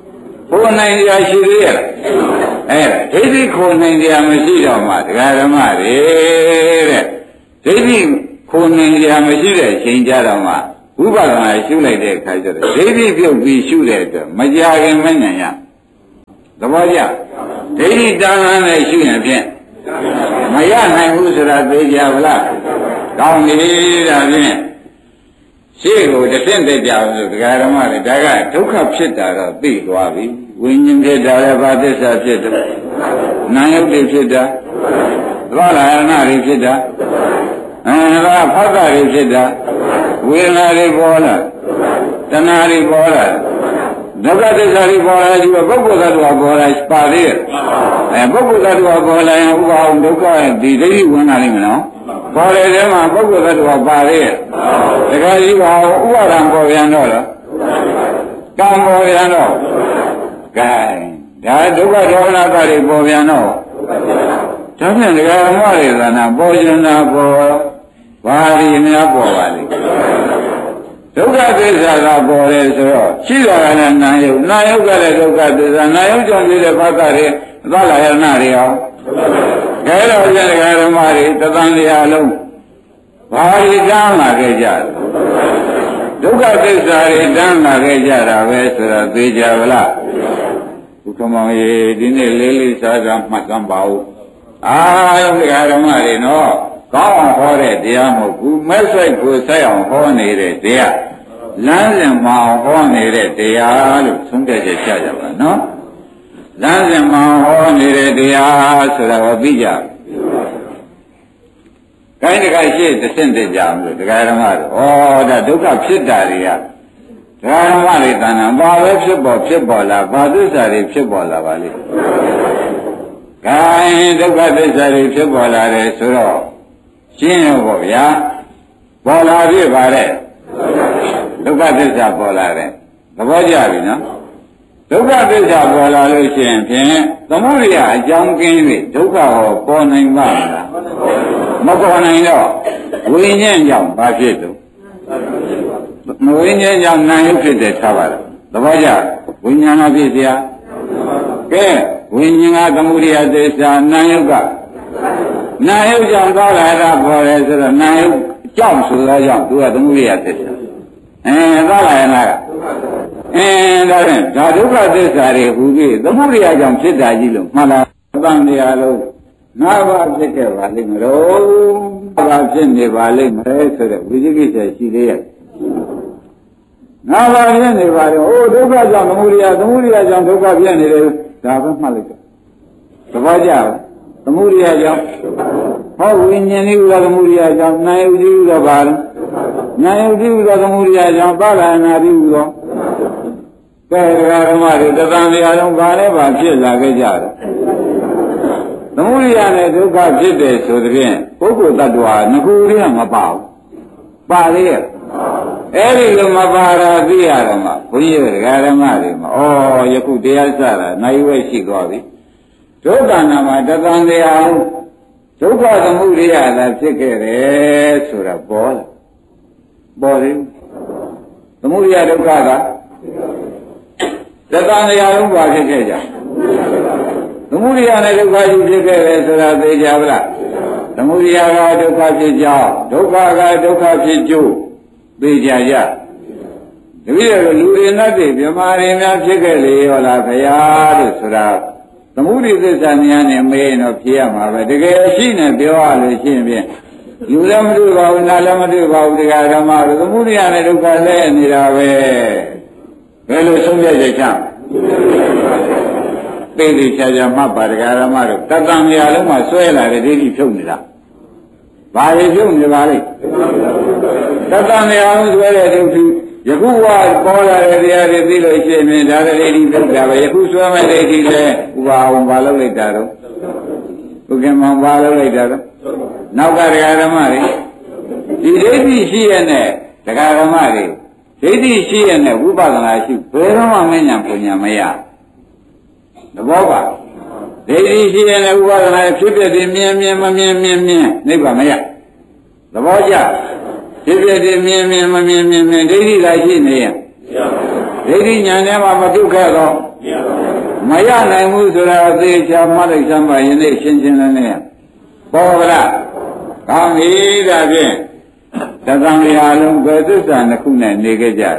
A: ခိုးနိုင်ကြရှိသေးရဲ့အဲ့ဒါဒိဋ္ဌိခိုးနိုင်ကြမရှိတော့မှတရားဓမ္မတွေတဲ့ဒိဋ္ဌိခိုးနိုင်ကြမရှိတဲ့အချိန်ကြတော့မှဝိပဿနာရှုလိုက်တဲ့အခါကျတော့ဒိဋ္ဌိပြုတ်ပြီးရှုတဲ့အတွက်မကြခင်မဉဏ်ရသဘောကျဒိဋ္ဌိတန်ခါနဲ့ရှုရင်ဖြင့်မရနိုင်ဘူးဆိုတာသိကြဗလားကောင်းပြီဒါဖြင့်ရှေ့ကိုတစ်ဆင့်တက်ကြအောင်ဆိုဒကာဓမ္မတွေဒါကဒုက္ခဖြစ်တာတော့သိသွားပြီဝိညာဉ်ဖြစ်တာလည်းဘာသစ္စာဖြစ်တယ်နာယုတ်တွေဖြစ်တာသဘောလားယနာတွေဖြစ်တာဒါဖတ်တာတွေဖြစ်တာဝေဒနာတွေပေါ်လာတဏှာတွေပေါ်လာဒုက္ခသစ္စာတွေပေါ်လာပြီးပုဂ္ဂိုလ်သတ္တဝါပေါ်လာပါသေးတယ်ပုဂ္ဂိုလ်သတ္တဝါပေါ်လာရင်ဥပါအောင်ဒုက္ခဒီဒိဋ္ဌိဝင်လာလိမ့်မယ်နော်ပေါ်တဲ့ထဲမှာပုဂ္ဂိုလ်သတ္တဝါပါသေးတယ်တခါကြီးပါဥပါဒံပေါ်ပြန်တော့လားကံပေါ်ပြန်တော့ကဲဒါဒုက္ခဒေါမနတာတွေပေါ်ပြန်တော့ဒါဖြင့်ဒကာဓမ္မတွေသာနာပေါ်ကျင်တာပေါ်ဘာတွေများပေါ်ပါလိမ့်ဒုက္ခသစ္စာကပေါ်တယ်ဆိုတော့ရှိတာကလည်းနာယုတ်နာယုတ်ကလည်းဒုက္ခသစ္စာနာယုတ်ကြောင့်ဖြစ်တဲ့ဘာသာတွေသလယနာတွေအောင်ခဲတော်ကျတဲ့ဓမ္မတွေတသံတရားလုံးဘာတွေတန်းလာခဲ့ကြတယ်ဒုက္ခသစ္စာတွေတန်းလာခဲ့ကြတာပဲဆိုတော့သိကြဗလားဘုခမောင်ရေဒီနေ့လေးလေးစားစားမှတ်သမ်းပါဦးအားလုံးဓမ္မတွေနော်ကောင်းအောင်ဟောတဲ့တရားမဟုတ်ဘူးမဲ့ဆိုင်ကိုဆိုင်အောင်ဟောနေတဲ့တရားလမ်းစဉ်မအောင်ဟောနေတဲ့တရားလို့သုံးတဲ့ချက်ချကြပါနော်လမ်းစဉ်မအောင်ဟောနေတဲ့တရားဆိုတာကိုသိကြခိုင်းတခါရှိတစ်ဆင့်တည်းကြမလို့တရားဓမ္မတို့ဩဒါဒုက္ခဖြစ်တာတွေကတရားဓမ္မတွေတဏ္ဍာဘာပဲဖြစ်ပေါ်လာဘာသစ္စာတွေဖြစ်ပေါ်လာပါလိမ့်ခိုင်းဒုက္ခသစ္စာတွေဖြစ်ပေါ်လာတယ်ဆိုတော့ရှင်းရောပေါ့ဗျာပေါ်လာပြီပါတဲ့ဒုက္ခသစ္စာပေါ်လာတယ်သဘောကျပြီနော်ဒုက္ခသစ္စာပေါ်လာလို့ရှိရင်ဖြင့်သမုဒိယအကြောင်းကင်းပြီဒုက္ခဟောပေါ်နိုင်ပါမလားမပေါ်နိုင်တော့ဝိညာဉ်ကြောင့်ဘာဖြစ်လို့ဝိညာဉ်ကြောင့်နာယုဖြစ်တယ်ထားပါလားသဘောကျဝိညာဏဖြစ်เสียကဲဝိညာဉ်ကသမုဒိယသစ္စာနာယုကနာယုကြောင့်သွားလာတာပေါ်တယ်ဆိုတော့နာယုကြောင့်ဆိုတော့ကြောင့်သူကသမုဒိယသစ္စာသွားလာရလားဒါဖြင့်ဒါဒုက္ခသစ္စာတွေဟူပြီးသမုဒိယကြောင့်ဖြစ်တာကြီးလို့မှန်လားသံတရားလုံးငါးပါးဖြစ်ခဲ့ပါလိမ့်မလို့ငါးပါးဖြစ်နေပါလိမ့်မယ်ဆိုတော့ဝိသိကိစ္စရှိသေးရဲ့ငါးပါးဖြစ်နေပါတော့အိုးဒုက္ခကြောင့်သမုဒိယကြောင့်ဒုက္ခဖြစ်နေတယ်ဒါပဲမှတ်လိုက်တော့သဘောကျလားသမုဒိယကြောင့်ဟောဝိညာဉ်ဤဥဒသမုဒိယကြောင့်နာယုတိဥဒဘာလဲနာယုတိဥဒသမုဒိယကြောင့်ပါဠာနာတိဥဒကဲဓမ္မတွေတသံတရားလုံးဘာလဲဘာဖြစ်လာခဲ့ကြတယ်သမုဒိယနဲ့ဒုက္ခဖြစ်တယ်ဆိုတဲ့ဖြင့်ပုဂ္ဂိုလ်တ attva ငခုတည်းကမပါဘူးပါလေရဲ့အဲ့ဒီလိုမပါတာသိရတော့မှဘုန်းကြီးတို့ဓမ္မတွေမှာယခုတရားစတာနိုင်ဝဲရှိသွားပြီဒုက္ခနာမှာတသံတရားဒုက္ခသမုဒိယသာဖြစ်ခဲ့တယ်ဆိုတာပေါ်တယ်သမုဒိယဒုက္ခကတသံတရားလုံးပါဖြစ်ခဲ့ကြသမုဒိယနဲ့ဒုက္ခကြီးဖြစ်ခဲ့တယ်ဆိုတာသိကြပါလားသမုဒိယကဒုက္ခဖြစ်ကြောင်းဒုက္ခကဒုက္ခဖြစ်ကျိုးသိကြကြတပည့်တော်လူတွေနဲ့ပြမာတွေများဖြစ်ခဲ့လေရောလားခရားလို့ဆိုတာသမုဒိသစ္စာများနဲ့မေးရင်တော့ဖြေရမှာပဲတကယ်ရှိနေပြောရလို့ရှိရင်ဖြင့်ယူလည်းမတွေ့ပါဘူးနားလည်းမတွေ့ပါဘူးတရားဓမ္မတို့သမုဒိယနဲ့ဒုက္ခလဲနေတာပဲဘယ်လိုဆုံးဖြတ်ချက်ချသိသိချာချာမှတ်ပါတရားဓမ္မတို့တတ္တံများလုံးမှာဆွဲလာတဲ့ဒိဋ္ဌိဖြုတ်နေတာဘာတွေဖြုတ်နေပါလိမ့်တတ္တံများလုံးဆွဲတဲ့ဒိဋ္ဌိယခုကပေါ်လာတဲ့တရားတွေသိလို့ရှိရင်ဒါလည်းဒိဋ္ဌိဖြုတ်တာပဲယခုဆွဲမဲ့ဒိဋ္ဌိလည်းဥပါဝံဘာလုပ်လိုက်တာတော့ဘုခင်မောင်ဘာလုပ်လိုက်တာတော့နောက်ကတရားဓမ္မတွေဒီဒိဋ္ဌိရှိရတဲ့တရားဓမ္မတွေဒိဋ္ဌိရှိရတဲ့ဝိပဿနာရှိဘယ်တော့မှမဉဏ်ပညာမရသဘောပါဒိဋ္ဌိရှိရတဲ့ဝိပဿနာဖြစ်ဖြစ်ဒီမြင်မမြင်နိဗ္ဗာန်မရသဘောကျဖြစ်ဖြစ်ဒီမြင်မမြင်ဒိဋ္ဌိလာရှိနေရင်ဒိဋ္ဌိဉာဏ်ထဲမှာမတုခဲ့တော့မရနိုင်ဘူးဆိုတာအသေးချာမှတ်လိုက်စမ်းပါယနေ့ရှင်းရှင်းလင်းလင်းပေါ်ကလားကောင်းပြီဒါဖြင့်တသံဃာလုံးဘယ်သစ္စာနှစ်ခုနဲ့နေခဲ့ကြတယ်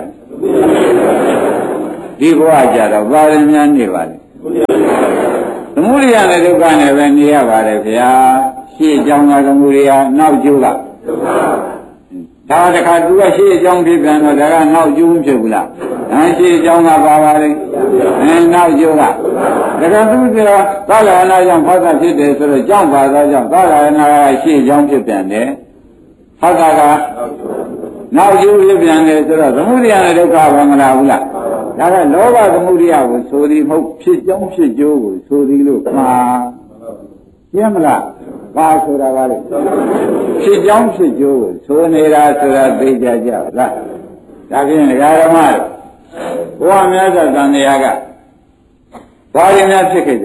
A: ဒီဘဝကြတော့ဘာရင်းများနေပါလဲသမုဒိယနဲ့ဒုက္ခနဲ့ပဲနေရပါတယ်ဗျာရှေ့အကြောင်းကသမုဒိယနောက်ကျိုးကဒါတခါသူကရှေ့အကြောင်းဖြစ်ပြန်တော့ဒါကနောက်ကျိုးဖြစ်ဘူးလားရှေ့အကြောင်းကပါပါလေနောက်ကျိုးကဒါကသူကသာလနာကြောင့်ဖတ်တာဖြစ်တယ်ဆိုတော့ကြောင့်ပါသောကြောင့်သာလနာကရှေ့အကြောင်းဖြစ်ပြန်တယ်ဖတ်တာကနောက်ကျိုးဖြစ်ပြန်တယ်ဆိုတော့သမုဒိယနဲ့ဒုက္ခဘာမလားဘူးလားဒါကလောဘသမုဒိယကိုဆိုသည်မဟုတ်ဖြစ်ကြောင်းဖြစ်ကျိုးကိုဆိုသည်လို့မှာရှင်းမလားဘာဆိုတာကလေဖြစ်ကြောင်းဖြစ်ကျိုးကိုဆိုနေတာဆိုတာသိကြကြလားဒါဖြင့်ဒကာဓမ္မဘုရားမြတ်စွာဘုရားကဘာရင်းများဖြစ်ခဲ့ကြ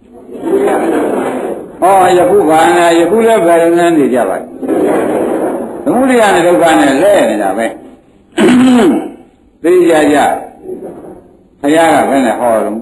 A: ဟောယခုဘာနာယခုလည်းဘာရင်းများနေကြပါ့သမုဒိယနဲ့ဒုက္ခနဲ့လဲနေတာပဲသိကြကြဘုရားကဘယ်နဲ့ဟောတော့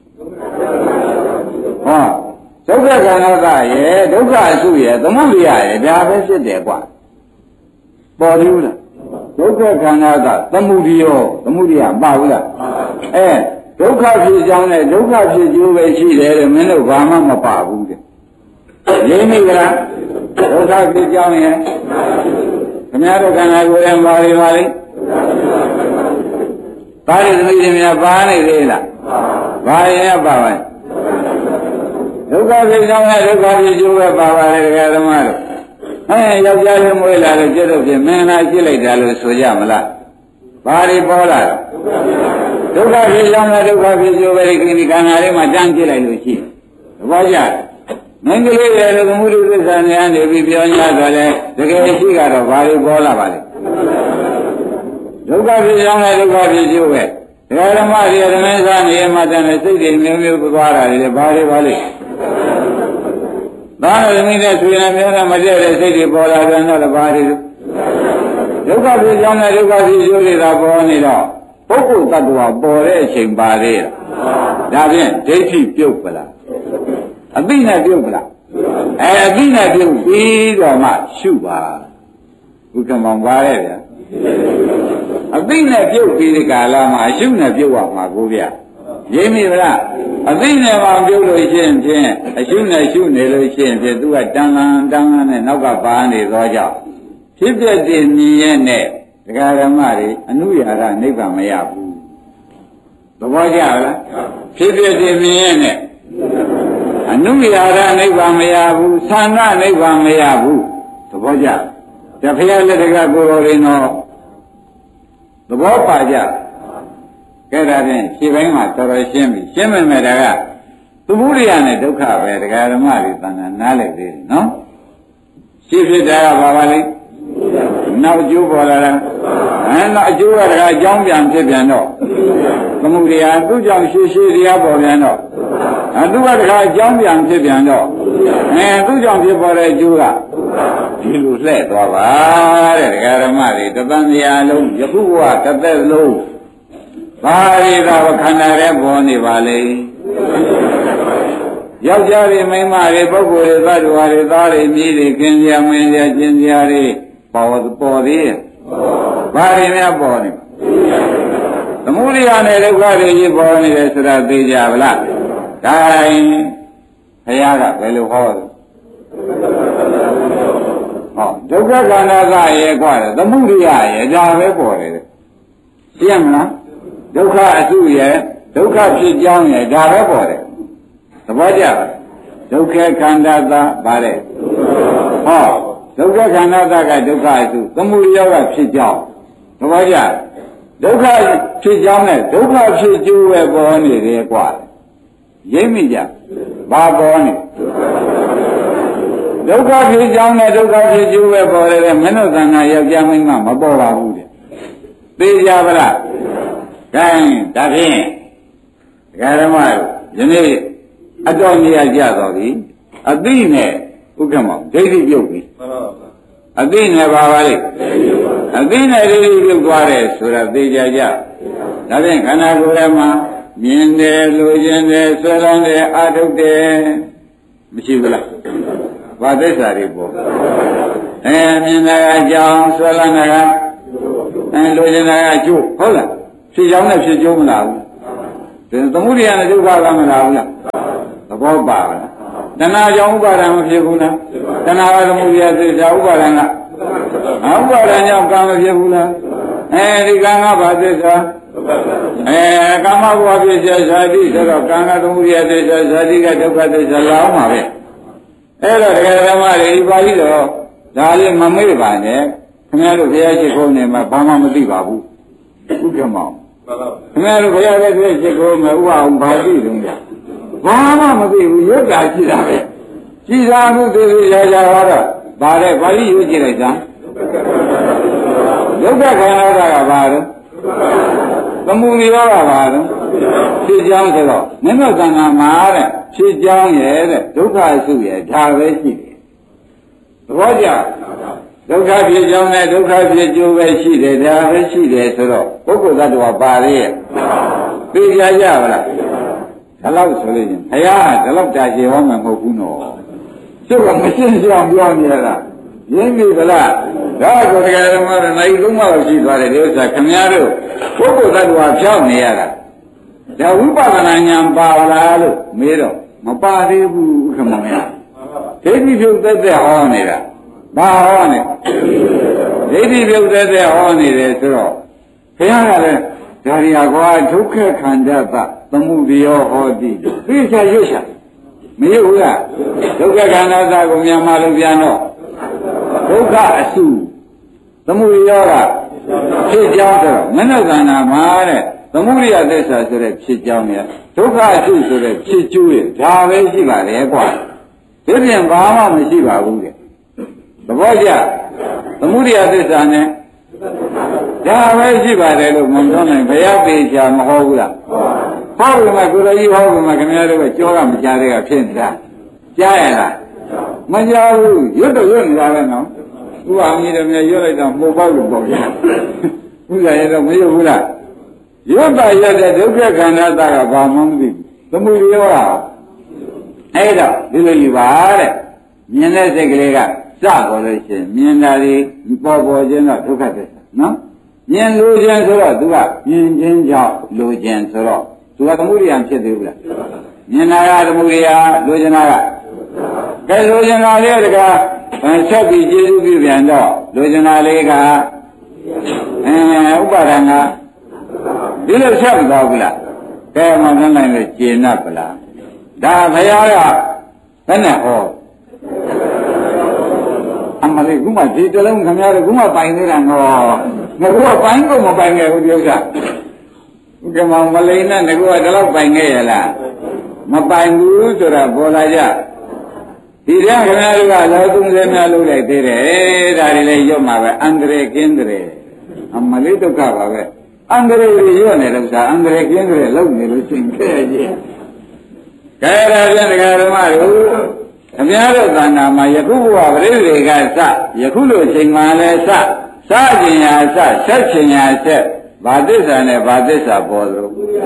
A: ဟောဒုက္ခခန္ဓာကရဲ့ဒုက္ခအစုရဲ့သမုဒိယရဲ့ဒါပဲဖြစ်တယ်ကွာပေါ်ဘူးလားဒုက္ခခန္ဓာကသမုဒိယပါဘူးလားဒုက္ခဖြစ်ကြောင်းနဲ့ဒုက္ခဖြစ်ကျိုးပဲရှိတယ်တဲ့မင်းတို့ဘာမှမပါဘူးတဲ့ရင်းမိကလားဒုက္ခဖြစ်ကြောင်းရဲ့ခင်ဗျားတို့ခန္ဓာကိုယ်ရဲ့ပါလိပါလိပါဠိသမီးတွေများပါနေသေးလားဘာရင်ပါပါဒုက္ခဖြစ်ကြောင်းနဲ့ဒုက္ခဖြစ်ကျိုးပဲပါပါလေဒကာဓမ္မတို့ယောက်ျားလေးမွေးလာလို့ကျတော့ပြင်မင်းသားကြည့်လိုက်တာလို့ဆိုကြမလားဘာတွေပေါ်လာဒုက္ခဖြစ်ကြောင်းနဲ့ဒုက္ခဖြစ်ကျိုးပဲဒီခန္ဓာလေးမှာတန်းကြည့်လိုက်လို့ရှိသဘောကျမင်းကလေးရဲ့သမုဒိသစ္စာနဲ့နေပြီးပြောရတော့လေတကယ်ရှိကတော့ဘာတွေပေါ်လာပါလဲဒုက္ခဖြစ်ကြောင်းနဲ့ဒုက္ခဖြစ်ကျိုးပဲဒကာဓမ္မတွေဓမ္မစားနေမှတန်တဲ့စိတ်တွေမျိုးမျိုးသွားတာလေဘာတွေပါလဲဒါနဲ့သမီးနဲ့ဆွေနဲ့မျိုးနဲ့မတည့်တဲ့စိတ်တွေပေါ်လာတယ်တော့ဘာတွေဒုက္ခဖြစ်ကြောင်းနဲ့ဒုက္ခဖြစ်ကျိုးတွေသာပေါ်နေတော့ပုဂ္ဂိုလ်တ attva ပေါ်တဲ့အချိန်ပါသေးလားဒါဖြင့်ဒိဋ္ဌိပြုတ်ပလားအသိနဲ့ပြုတ်ပလားအသိနဲ့ပြုတ်ပြီးတော့မှရှုပါဘုကမောင်ပါရဲ့ဗျာအသိနဲ့ပြုတ်ပြီးဒီကာလမှာအရှုနဲ့ပြုတ်ရမှာကိုဗျာရင်းမိဗလားအသိနဲ့မှပြုတ်လို့ရှိရင်ဖြင့်အရှုနဲ့ရှုနေလို့ရှိရင်ဖြင့်သူကတန်လန်းနဲ့နောက်ကပါနေသောကြောင့်ဖြစ်ပြတဲ့မြင်ရဲ့နဲ့ဒကာဓမ္မတွေအနုရာရနိဗ္ဗာန်မရဘူးသဘောကျလားဖြစ်ပြတဲ့မြင်ရဲ့နဲ့အနုရာရနိဗ္ဗာန်မရဘူးသန္တာနိဗ္ဗာန်မရဘူးသဘောကျတဖျားလက်တကကိုယ်တော်ရင်တော့သဘောပါကြကဲဒါဖြင့်ခြေပိုင်းမှာတော်တော်ရှင်းပြီရှင်းမယ်မဲ့ဒါကသမုဒိယနဲ့ဒုက္ခပဲဒကာဓမ္မတွေသံဃာနားလည်သေးတယ်နော်ရှင်းဖြစ်တာကဘာပါလဲနောက်ကျိုးပေါ်လာတာနောက်အကျိုးကတခါအကြောင်းပြန်ဖြစ်ပြန်တော့သမုဒိယသူ့ကြောင့်ရှေးတရားပေါ်ပြန်တော့သူကတခါအကြောင်းပြန်ဖြစ်ပြန်တော့သူ့ကြောင့်ဖြစ်ပေါ်တဲ့အကျိုးကဒီလိုလှည့်သွားပါတဲ့ဒကာဓမ္မတွေတသံတရားလုံးယခုဘဝတစ်သက်လုံးဘာတွေတော့ခန္ဓာရဲ့ပေါ်နေပါလေယောက်ျားတွေမိန်းမတွေပုဂ္ဂိုလ်တွေသတ္တဝါတွေသားတွေမြည်တွေခင်ဗျာမင်းတွေကျင်ဗျာတွေပေါ်သေးရဲ့ဘာတွေများပေါ်နေသမုဒိယနဲ့ဒုက္ခတွေကြီးပေါ်နေတယ်ဆိုတာသိကြပါလားဒါရင်ဘုရားကဘယ်လိုဟောလဲဒုက္ခခန္ဓာကရဲ့ကွာသမုဒိယရဲ့ဒါပဲပေါ်တယ်သိရမလားဒုက္ခအစုရဲ့ဒုက္ခဖြစ်ကြောင်းရဲ့ဒါပဲပေါ်တယ်သဘောကျလားဒုက္ခခန္ဓာသာဗါတဲ့ဒုက္ခခန္ဓာသာကဒုက္ခအစုသမုဒိယကဖြစ်ကြောင်းသဘောကျဒုက္ခဖြစ်ကြောင်းနဲ့ဒုက္ခဖြစ်ကျိုးပဲပေါ်နေတယ်ကွာရိပ်မိကြဘာပေါ်နေဒုက္ခဖြစ်ကြောင်းနဲ့ဒုက္ခဖြစ်ကျိုးပဲပေါ်တယ်မင်းတို့သံဃာယောက်ျားမိန်းမမပေါ်ပါဘူးတဲ့သိကြပါလားကဲဒါဖြင့်ဒကာဓမ္မယနေ့အတော်ကြီးရကြတော်ပြီအသိနဲ့ဥက္ကမောဒိဋ္ဌိပြုတ်ပြီအသိနဲ့ပါပါလေအသိနဲ့ဒိဋ္ဌိပြုတ်သွားတယ်ဆိုတာသိကြကြဒါဖြင့်ခန္ဓာကိုယ်ထဲမှာမြင်တယ်လိုချင်တယ်ဆွဲလန်းတယ်အာထုတ်တယ်မရှိဘူးလားဘာသစ္စာတွေပေါ့မြင်တာကအကြောင်းဆွဲလန်းတာကလိုချင်တာကအကျိုးဟုတ်လားဖြစ်ကြောင်းနဲ့ဖြစ်ကျိုးမလားဘူးသမုဒိယနဲ့ဒုက္ခကမလားဘူးလားသဘောပါလားတဏှာကြောင့်ဥပါဒံမဖြစ်ဘူးလားတဏှာကသမုဒိယသစ္စာဥပါဒံကဥပါဒံကြောင့်ကံမဖြစ်ဘူးလားဒီကံကဘာသစ္စာကာမဘဝဖြစ်စေဇာတိဆိုတော့ကံကသမုဒိယသစ္စာဇာတိကဒုက္ခသစ္စာလာအောင်ပါပဲအဲ့တော့တရားဓမ္မတွေဒီပါဠိတော်ဒါလေးမမေ့ပါနဲ့ခင်ဗျားတို့ဘုရားရှိခိုးနေမှာဘာမှမသိပါဘူးဥက္ကမောင်ခင်ဗျားတို့ဘုရားရဲ့ရှိခိုးမှာဥပအောင်ဘာသိတုံးလဲဘာမှမသိဘူးရုပ်တာရှိတာပဲရှိတာမှုသိသိရကြတော့ဗါတဲ့ပါဠိရွေးကြည့်လိုက်တာရုပ်ကခန္ဓာကဘာလဲသမုဒိယကဘာလဲဖြစ်ကြောင်းဆိုတော့မြတ်သံဃာမှာတဲ့ဖြစ်ကြောင်းရဲ့တဲ့ဒုက္ခအစုရဲ့ဒါပဲရှိတယ်သဘောကျဒုက္ခဖြစ်ကြောင်းနဲ့ဒုက္ခဖြစ်ကျိုးပဲရှိတယ်ဒါပဲရှိတယ်ဆိုတော့ပုဂ္ဂိုလ်သတ္တဝါပါလေရဲ့သိကြကြပါလားဒါလောက်ဆိုလို့ရင်ဘုရားကဒါလောက်တာရှည်ဟောမှာမဟုတ်ဘူးနော်ကျုပ်ကမရှင်းရှင်းပြောနေရတာရင်းပြီဗလားဒါဆိုတရားဓမ္မတွေနိုင်လုံးမလို့ရှိသွားတယ်ဒီဥစ္စာခင်ဗျားတို့ပုဂ္ဂိုလ်သတ္တဝါဖြောင်းနေရတာဒါဝိပဿနာဉာဏ်ပါလားလို့မေးတော့မပါသေးဘူးခမောင်ရဒိဋ္ဌိပြုတ်သက်သက်ဟောနေတာဘာဟောနေဒိဋ္ဌိပြုတ်သက်သက်ဟောနေတယ်ဆိုတော့ဘုရားကလည်းဒါရီယာကွာဒုက္ခခန္ဓာသသမုဒိယောဟောတိသိချာရွတ်ချာမရွတ်ဘူးလားဒုက္ခခန္ဓာသကိုမြန်မာလိုပြန်တော့ဒုက္ခအစုသမုဒိယောကဖြစ်ကြောင်းဆိုတော့မနုဿန္နာမှာတဲ့သမုဒိယသစ္စာဆိုတဲ့ဖြစ်ကြောင်းရဒုက္ခအစုဆိုတဲ့ဖြစ်ကျိုးရဒါပဲရှိပါလေကွာဒီပြင်ဘာမှမရှိပါဘူးတဲ့သဘောကျသမုဒိယသစ္စာနဲ့ဒါပဲရှိပါတယ်လို့မပြောနိုင်ဘုရားပေချာမဟုတ်ဘူးလားဟောပြီမှာကိုယ်တော်ကြီးဟောပြီမှာခင်ဗျားတို့ကကြောကမကြားတဲ့ကဖြစ်နေတာကြားရလားမကြားဘူးရွတ်တော့ရွတ်နေတာပဲနော်ဥပ္ပါမီတော်များရွတ်လိုက်တော့မှုပေါက်လို့ပေါ့ဗျာဥစ္စာရတော့မရွတ်ဘူးလားရွတ်တာရတဲ့ဒုက္ခခန္ဓာတာကဘာမှမသိဘူးသမုဒိယောကအဲ့တော့ဒီလိုယူပါတဲ့မြင်တဲ့စိတ်ကလေးကစပေါ်လို့ရှိရင်မြင်တာဒီပေါ်ခြင်းတော့ဒုက္ခသစ္စာနော်မြင်လိုခြင်းဆိုတော့ तू ကမြင်ခြင်းကြောင့်လိုခြင်းဆိုတော့ तू ကသမုဒိယဖြစ်သေးဘူးလားမြင်တာကသမုဒိယလိုခြင်းကကဲလိုခြင်းကလေးတကားဆက်ပြီးကျေစုပြုပြန်တော့လိုခြင်းကလေးကဥပါဒံကဒီလိုဆက်မသွားဘူးလားကဲမှန်းနိုင်လို့ကျေနပ်ပလားဒါဘုရားကဘယ်နဲ့ဟောအမလေးခုမှဒီတလုံးခင်ဗျားတို့ခုမှပိုင်နေတာငေါငါကပိုင်ကုန်မပိုင်ခဲ့ဘူးဒီဥစ္စာဥက္ကမောင်မလိန်နဲ့ငါကဒီလောက်ပိုင်ခဲ့ရလားမပိုင်ဘူးဆိုတာပေါ်လာကြဒီတဲ့ခင်ဗျားတို့ကလော30များလုပ်လိုက်သေးတယ်ဒါတွေလည်းရွတ်မှာပဲအန္တရာယ်ကင်းတယ်အမလေးဒုက္ခပါပဲအန္တရာယ်တွေရွတ်နေလို့ဆိုတာအန္တရာယ်ကင်းတယ်လုပ်နေလို့ရှင်ခဲ့ကြီးကဲဒါပြန်တရားဓမ္မတို့ခင်ဗျားတို့သဏ္ဍာန်မှာယခုဘဝပရိသေကစယခုလိုချိန်မှလည်းစခြင်းရာစဆက်ခြင်းရာဆက်ဘာသစ္စာနဲ့ဘာသစ္စာပေါ်သလိုပုဂ္ဂို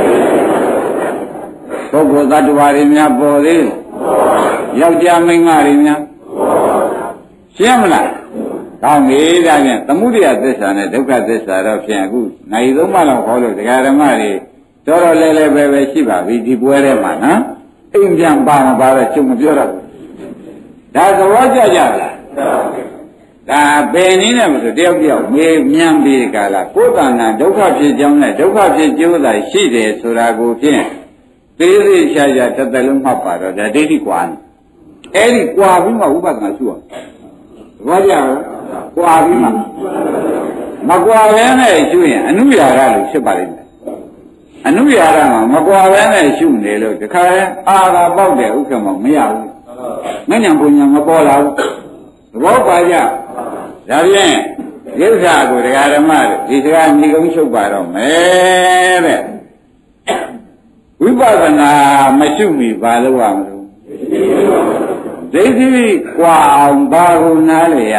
A: လ်သတ္တဝါတွေများပေါ်သေးယောက်ျားမိန်းမတွေများရှင်းမလားကောင်းပြီဒါဖြင့်သမုဒိယသစ္စာနဲ့ဒုက္ခသစ္စာတော့ဖြင့်အခုနိုင်သုံးပါးလောက်ဟောလို့တရားဓမ္မတွေတော်တော်လဲလဲပဲရှိပါပြီဒီပွဲထဲမှာနော်အိမ်ပြန်ပါမပါတော့ကျုံမပြောတော့ဒါသဘောကျကြလားဒါဘယ်နည်းနဲ့မဆိုတယောက်တယောက်မေးမြန်းပြီးကြလားကိုယ်တဏ္ဍာဒုက္ခဖြစ်ကြောင်းနဲ့ဒုက္ခဖြစ်ကျိုးသာရှိတယ်ဆိုတာကိုဖြင့်သေးသေးချာချာတစ်သက်လုံးမှတ်ပါတော့ဒါဒိဋ္ဌိကွာအဲ့ဒီကွာပြီးမှဥပဒနာရှုရသဘောကျလားကွာပြီးမှမကွာဘဲနဲ့ရှုရင်အနုရာဂလို့ဖြစ်ပါလိမ့်မယ်အနုရာဂမှာမကွာဘဲနဲ့ရှုနေလို့တခါအာဃာပေါက်တယ်ဥက္ကမောင်မရဘူးမဉ္ဇဉ်ပူညာမပေါ်လာဘူးသဘောပါကြဒါဖြင့်ကိစ္စကိုတရားဓမ္မဒီစကားညီကုန်းချုပ်ပါတော့မယ်တဲ့ဝိပဿနာမရှိမီဘာလို့ရမလို့ဒိဋ္ဌိကွာအောင်ဘာကိုနားလေရ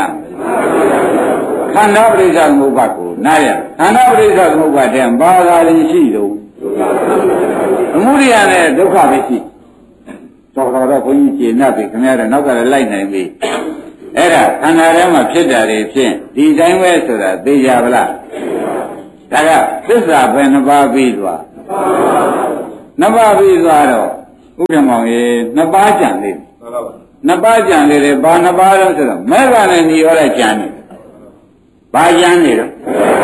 A: ခန္ဓာပရိစ္ဆေသမုပ္ပါကိုနားရခန္ဓာပရိစ္ဆေသမုပ္ပါတဲ့ဘာသာရင်ရှိတော့သမုဒိယနဲ့ဒုက္ခပဲရှိတော်တော့ဘုန်းကြီးကျေနပ်ပြီခင်ဗျားတို့နောက်ကလည်းလိုက်နိုင်ပြီအဲ့ဒါခန္ဓာထဲမှာဖြစ်တာတွေဖြင့်ဒီတိုင်းပဲဆိုတာသိကြပါလားဒါကသစ္စာပဲနှစ်ပါးပြီးသွားနှစ်ပါးပြီးသွားတော့ဥပ္ပမောင်ရေနှစ်ပါးကြံသေးနှစ်ပါးကြံသေးတယ်ဘာနှစ်ပါးတော့ဆိုတော့မေဃနဲ့និရောဓကြံနေဘာကြံနေတော့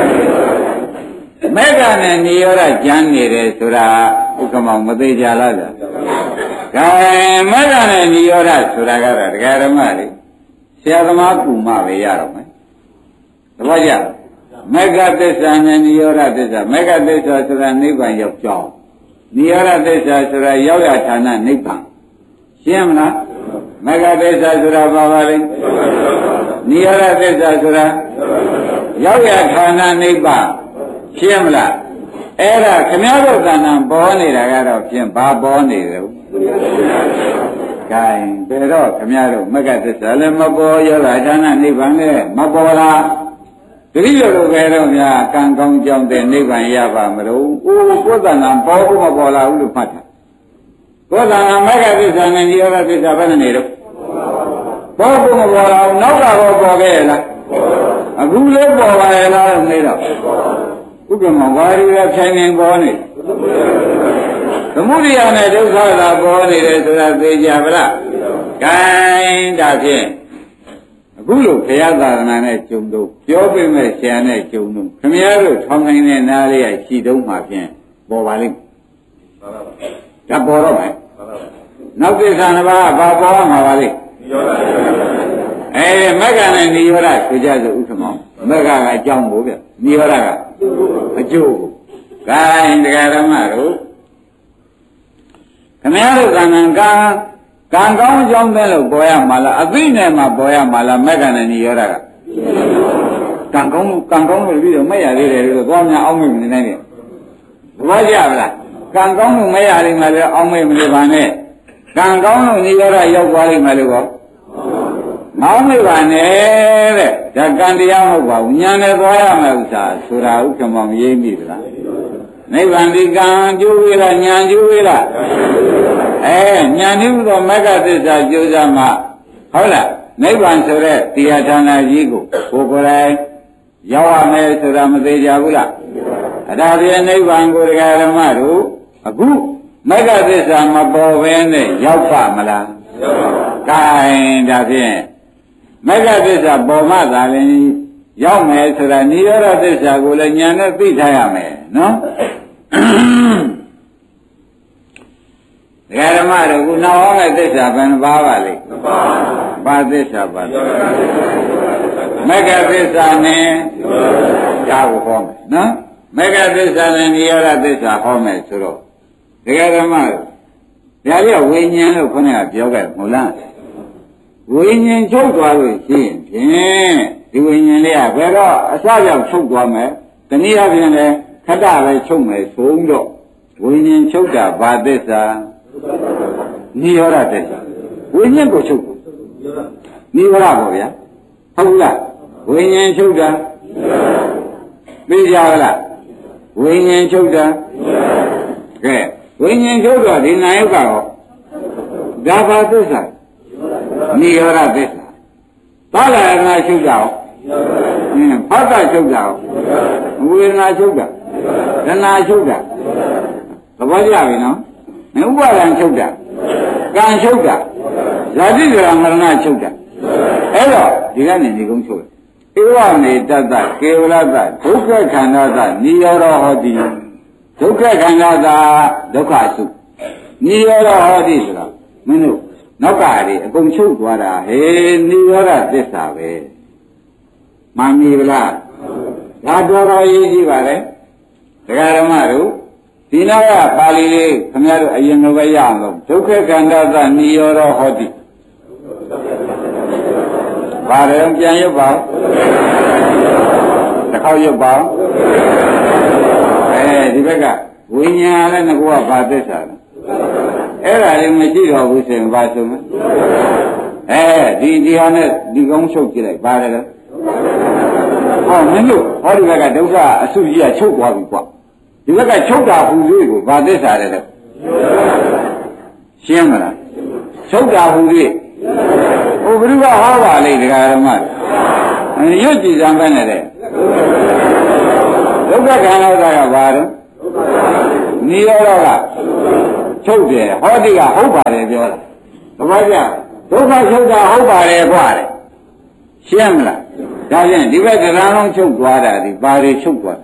A: မေဃနဲ့និရောဓကြံနေတယ်ဆိုတာဥပ္ပမောင်မသိကြလားဗျာဒါမေဃနဲ့និရောဓဆိုတာကတော့တရားဓမ္မတွေဆရာသမားကူမပဲရတော့မယ်တပည့်ကြမေဃသစ္စာနဲ့និရောဓသစ္စာမေဃသစ္စာဆိုတာနိဗ္ဗာန်ရောက်ကြောင်းនិရောဓသစ္စာဆိုတာရောက်ရဌာနနိဗ္ဗာန်ရှင်းမလားမေဃသစ္စာဆိုတာဘာပါလဲនិရောဓသစ္စာဆိုတာရောက်ရဌာနနိဗ္ဗာန်ရှင်းမလားအဲ့ဒါခမည်းတော်ကဏ္ဍပေါ်နေတာကတော့ဖြင့်ဘာပေါ်နေတယ်ကဲဘယ်တော့ခမည်းတော်မေဃသစ္စာလည်းမပေါ်ရောဂါဌာနနိဗ္ဗာန်လည်းမပေါ်လားတတိယလိုပဲတော့များကံကောင်းကြောင်းတဲ့နိဗ္ဗာန်ရပါမလို့ကိုယ်သဏ္ဍာန်ပေါ်ဖို့မပေါ်လာဘူးလို့မှတ်တာကိုယ်သဏ္ဍာန်မေဃသစ္စာနဲ့និရောဓသစ္စာဘယ်နဲ့နေတော့ပေါ်ဖို့မပေါ်လာဘူးနောက်တော့ပေါ်ခဲ့ရလားအခုလည်းပေါ်ပါရဲ့လားနေတော့ဥပ္ပမောဝါရီရဖြိုင်နေပေါ်နေသမုဒိယနဲ့ဒုက္ခသာပေါ်နေတယ်ဆိုတာသိကြပါလားဂိုင်းဒါဖြင့်အခုလိုဘုရားသာသနာနဲ့ကြုံတော့ပြောပြမဲ့ဆရာနဲ့ကြုံတော့ခမည်းတော်ထောင်နိုင်တဲ့နားလေးရရှိတုံးမှာဖြင့်ပေါ်ပါလိမ့်ဒါပေါ်တော့မယ်နောက်ကိစ္စနှစ်ပါးဘာပေါ်မှာပါလိမ့်မက္ကနဲ့និရောဓဆိုကြဆိုဥက္ကမောမက္ကကအကြောင်းကိုဗျនិရောဓကအကျိုးကိုဂိုင်းတရားဓမ္မတို့ခမည်းတော်ကံကံကောင်းအကြောင်းပဲလို့ပေါ်ရမှာလားအသိနဲ့မှပေါ်ရမှာလားမက္ကနဲ့និရောဓကံကောင်းလို့ပြီးတော့မရသေးတယ်လို့သွားများအောင်းမိမနေနိုင်နဲ့ဘာကြပါလားကံကောင်းလို့မရနိုင်မှလည်းအောင်းမိမနေပါနဲ့ကံကောင်းလို့និရောဓရောက်သွားလိမ့်မယ်လို့ကောမောင်းမိပါနဲ့တဲ့ဒါကံတရားမဟုတ်ပါဘူးဉာဏ်နဲ့သွားရမယ်ဥစ္စာဆိုတာဥက္ကမောင်ရေးမိသလားနိဗ္ဗာန်ဒီကံကျိုးဝေးလားဉာဏ်ကျိုးဝေးလားဉာဏ်ဤဟူသောမဂ္ဂသစ္စာကျိုးစားမှဟုတ်လားနိဗ္ဗာန်ဆိုတဲ့တရားဌာနကြီးကိုကိုယ်တိုင်ရောက်ရမယ်ဆိုတာမသေးကြဘူးလားအဒါဖြင့်နိဗ္ဗာန်ကိုတရားဓမ္မတို့အခုမဂ္ဂသစ္စာမပေါ်ဘဲနဲ့ရောက်ပါမလားကဲဒါဖြင့်မဂ္ဂသစ္စာပေါ်မှသာလျှင်ရောက်မယ်ဆိုတာនិရောဓသစ္စာကိုလည်းဉာဏ်နဲ့သိထားရမယ်နော်ဓမ္မတို့ကနောက်ဟောတဲ့သစ္စာဘယ်နှပါးပါလိမ့်ဘာသစ္စာပါမဂ္ဂသစ္စာနဲ့ဒါကိုဟောမယ်နော်မဂ္ဂသစ္စာနဲ့និရောဓသစ္စာဟောမယ်ဆိုတော့ဓမ္မတို့ဒါပြဝိညာဉ်လို့ခေါင်းကပြောခဲ့မဟုတ်လားဝိညာဉ်ချုပ်သွားလို့ရှိရင်ဖြင့်ဒီဝိညာဉ်လေးကဘယ်တော့အစကြောင့်ချုပ်သွားမယ်တနည်းအားဖြင့်လည်းခတ္တပဲချုပ်မယ်ဆိုတော့ဝိညာဉ်ချုပ်တာဘာသစ္စာនិရောဓသစ္စာဝိညာဉ်ကိုချုပ်និရောဓပေါ့ဗျာဟုတ်လားဝိညာဉ်ချုပ်တာသိကြလားဝိညာဉ်ချုပ်တာကဲဝိညာဉ်ချုပ်တော့ဒီနာယုတ်ကရောဒါဘာသစ္စာនិရောဓသစ္စာဘာလာရဏချုပ်တာရောဖတ်တာချုပ်တာရောဝေဒနာချုပ်တာဒနာချုပ်တာသဘောကျပြီနော်ဥပါဒံချုပ်တာကံချုပ်တာဇာတိဇရာမရဏချုပ်တာအဲ့တော့ဒီကနေဒီကုန်းချုပ်ဧဝမေတ္တကေဝလတ္တဒုက္ခခန္ဓာသနိရောဓဟောတိဒုက္ခခန္ဓာသာဒုက္ခစုနိရောဓဟောတိဆိုတာမင်းတို့နောက်ကတွေအကုန်ချုပ်သွားတာဟေးနိရောဓသစ္စာပဲမှန်ပြီလားဒါတော်ရေးကြည့်ပါလေတရားဓမ္မတို့ဒီနောက်ကပါဠိလေးခင်ဗျားတို့အရင်ကပဲရအောင်လို့ဒုက္ခခန္ဓာသနိရောဓဟောတိဘာလဲပြန်ရုပ်ပါတစ်ခေါက်ရုပ်ပါဒီဘက်ကဝိညာဉ်လည်းငါကဘာသစ္စာလဲအဲ့ဒါလည်းမရှိတော့ဘူးဆိုရင်ဘာဆိုမလဲဒီဟာနဲ့ဒီကောင်းချုပ်ကြည့်လိုက်ဘာလဲဟောမင်းတို့ဟောဒီဘက်ကဒုက္ခအဆုကြီးကချုပ်သွားပြီကွာဒီဘက်ကချုပ်တာဟူ၍ကိုဘာသစ္စာလဲတော့ရှင်းမလားချုပ်တာဟူ၍ဟိုဘုရားဟောပါလေဒကာဓမ္မရွတ်ကြည်စမ်းပဲနဲ့တဲ့ဒုက္ခခန္ဓာကဘာတော့နိရောဓကချုပ်တယ်ဟောတိကဟုတ်ပါတယ်ပြောတာသဘောကျဒုက္ခချုပ်တာဟုတ်ပါတယ်ကွာလေရှင်းမလားဒါဖြင့်ဒီဘက်တရားလုံးချုပ်သွားတာဒီဘာတွေချုပ်သွား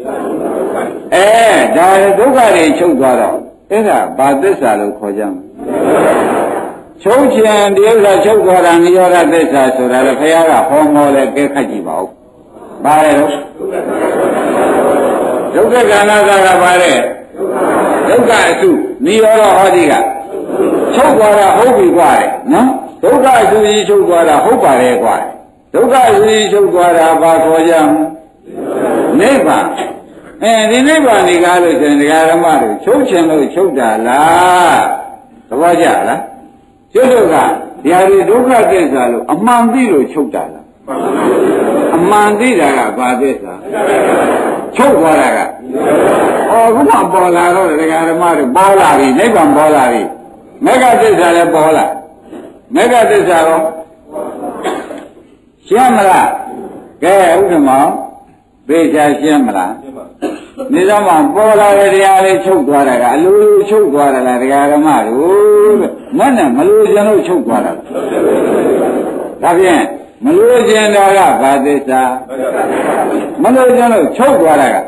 A: ဒါဒုက္ခတွေချုပ်သွားတော့အဲ့ဒါဘာသစ္စာလို့ခေါ်ကြမလဲချုပ်ချင်ဒီဥစ္စာချုပ်သွားတာနိရောဓသစ္စာဆိုတာလေဘုရားကဟောမောလဲကဲခတ်ကြည့်ပါဦးဘာလဲတော့ဒုက္ခခန္ဓာကဘာလဲဒုက္ခအစုနိရောဓဟောဒီကချုပ်သွားတာဟုတ်ပြီကွာလေနော်ဒုက္ခအစုကြီးချုပ်သွားတာဟုတ်ပါတယ်ကွာဒုက္ခအစုကြီးချုပ်သွားတာဘာခေါ်ကြမလဲနိဗ္ဗာန်ဒီနိဗ္ဗာန်ဒီကားလို့ဆိုရင်ဒကာဓမ္မတို့ချုပ်ချင်လို့ချုပ်တာလားသဘောကျလားကျွတ်တို့ကဒီဟာဒီဒုက္ခသစ္စာလို့အမှန်သိလို့ချုပ်တာလားအမှန်သိတာကဘာသစ္စာချုပ်သွားတာကခုမှပေါ်လာတော့ဒကာဓမ္မတို့ပေါ်လာပြီနိဗ္ဗာန်ပေါ်လာပြီမေဃသစ္စာလည်းပေါ်လာမေဃသစ္စာရောရှင်းမလားကဲဥက္ကမောင်ပေချာရှင်းမလားနေတော့မှပေါ်လာတဲ့တရားလေးချုပ်သွားတာကအလိုလိုချုပ်သွားတာလားဒကာဓမ္မတို့မနဲ့မလိုချင်လို့ချုပ်သွားတာဒါဖြင့်မလိုချင်တာကဘာသစ္စာမလိုချင်လို့ချုပ်သွားတာက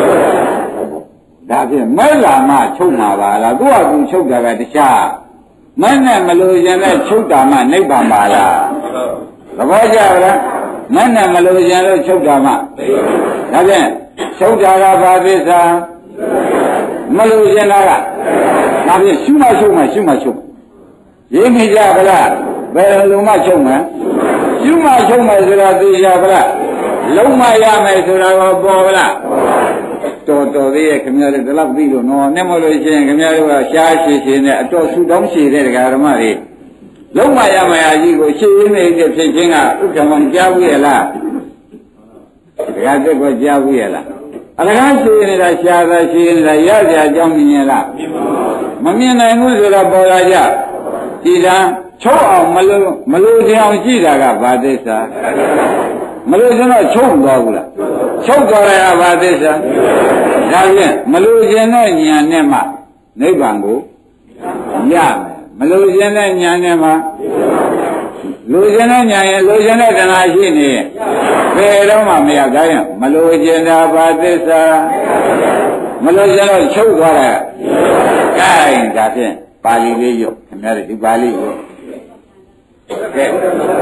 A: ဒါဖြင့်မဲလာမှချုပ်မှာပါလားသူ့အကူချုပ်တာကတခြားမနဲ့မလိုချင်တဲ့ချုပ်တာမှနိဗ္ဗာန်ပါလားသဘောကျလားမနဲ့မလိုချင်လို့ချုပ်တာမှဒါဖြင့်ချုပ်တာကဘာသစ္စာမလိုချင်တာကဒါဖြင့်ရှုမှချုပ်မှရှုမှချုပ်ရင်းမိကြဗလားဘယ်လိုမှချုပ်မှရှုမှချုပ်မှဆိုတာသိကြဗလားလုံးမရမယ်ဆိုတာကိုပေါ်ဗလားတော်သေးရဲ့ခင်ဗျားတို့ဒီလောက်ပြီးလို့နော်နဲ့မလို့ရှိရင်ခင်ဗျားတို့ကရှားရှည်ရှည်နဲ့အတော်ဆူတောင်းရှည်တဲ့ဒကာဓမ္မတွေလုံးမရမရကြီးကိုရှည်ရင်းနေတဲ့ဖြစ်ချင်းကဥက္ကမကြားဘူးရဲ့လားဒကာတက်ကိုကြားဘူးရဲ့လားအလကားရှည်နေတာရှားတာရှည်နေတာရကြအကြောင်းမြင်ရလားမမြင်နိုင်ဘူးဆိုတာပေါ်လာကြဒီတန်းချုပ်အောင်မလို့ခြင်းအောင်ကြည့်တာကဘာသစ္စာမလို့ခြင်းတော့ချုပ်သွားဘူးလားချုပ်သွားရတာဘာသစ္စာဒါဖြင့်မလို့ခြင်းတဲ့ဉာဏ်နဲ့မှနိဗ္ဗာန်ကိုရမယ်မလို့ခြင်းတဲ့ဉာဏ်နဲ့မှလူခြင်းတဲ့ဉာဏ်ရဲ့လူခြင်းတဲ့တဏှာရှိနေရင်ဘယ်တော့မှမရကြရင်မလို့ခြင်းတာဘာသစ္စာမလို့ခြင်းတော့ချုပ်သွားတာကဲဒါဖြင့်ပါဠိလေးရုပ်ခင်ဗျားတို့ဒီပါဠိကိုကဲ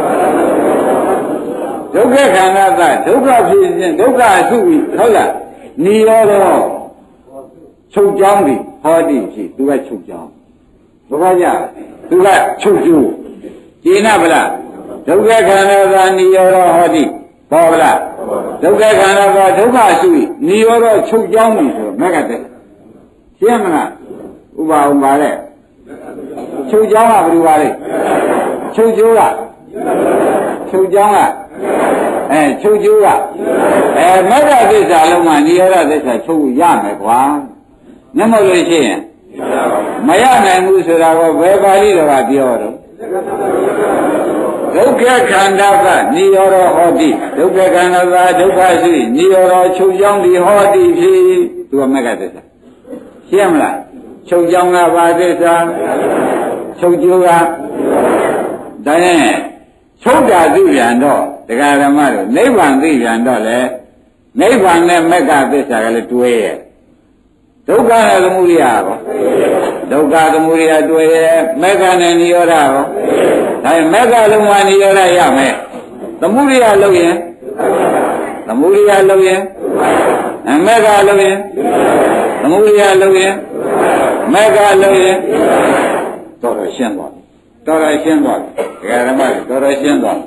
A: ဒုက္ခခန္ဓာကဒုက္ခဖြစ်ခြင်းဒုက္ခအစုဟုတ်လားနိရောဓချုပ်ကြောင်းပြီဟောတိဖြစ်သူကချုပ်ကြောင်းဘုရားကြသူကချုပ်ကျိုးကျင်နာဗလားဒုက္ခခန္ဓာကနိရောဓဟောတိဘောဗလားဒုက္ခခန္ဓာကဒုက္ခအစုနိရောဓချုပ်ကြောင်းပြီဆိုတော့မကတဲ့ရှင်းမလားဥပါဥပါတဲ့ချုပ်ကြောင်းကဘယ်လိုပါလဲချုပ်ကျိုးကချုပ်ကြောင်းကချုပ်ကျိုးကမဂ္ဂသစ္စာလုံးမှာနိရောဓသစ္စာချုပ်ရမယ်ကွာနမလို့ရှိရင်မရနိုင်ဘူးဆိုတာကဘယ်ပါဠိတော်ကပြောတော့ဒုက္ခခန္ဓာကနိရောဓဟောတိဒုက္ခခန္ဓာကဒုက္ခရှိနိရောဓချုပ်ကြောင်းဒီဟောတိဖြစ်သူကမဂ္ဂသစ္စာရှင်းမလားချုပ်ကြောင်းကဘာသစ္စာချုပ်ကျိုးကဒါနဲ့ချုပ်တာသိပြန်တော့ဒကာဓမ္မတို့နိဗ္ဗာန်သိပြန်တော့လေနိဗ္ဗာန်နဲ့မဂ္ဂသစ္စာကလည်းတွဲရဲ့ဒုက္ခနဲ့သမုဒယရောဒုက္ခသမုဒယတွဲရဲ့မဂ္ဂနဲ့နိရောဓရောဒါမဂ္ဂလုံးဝနိရောဓရမယ်သမုဒယလုံးရင်သမုဒယလုံးရင်မဂ္ဂလုံးရင်သမုဒယလုံးရင်မဂ္ဂလုံးရင်တော်တော်ရှင်းသွားတော်တော်ရှင်းသွားဒကာဓမ္မတော်တော်ရှင်းသွား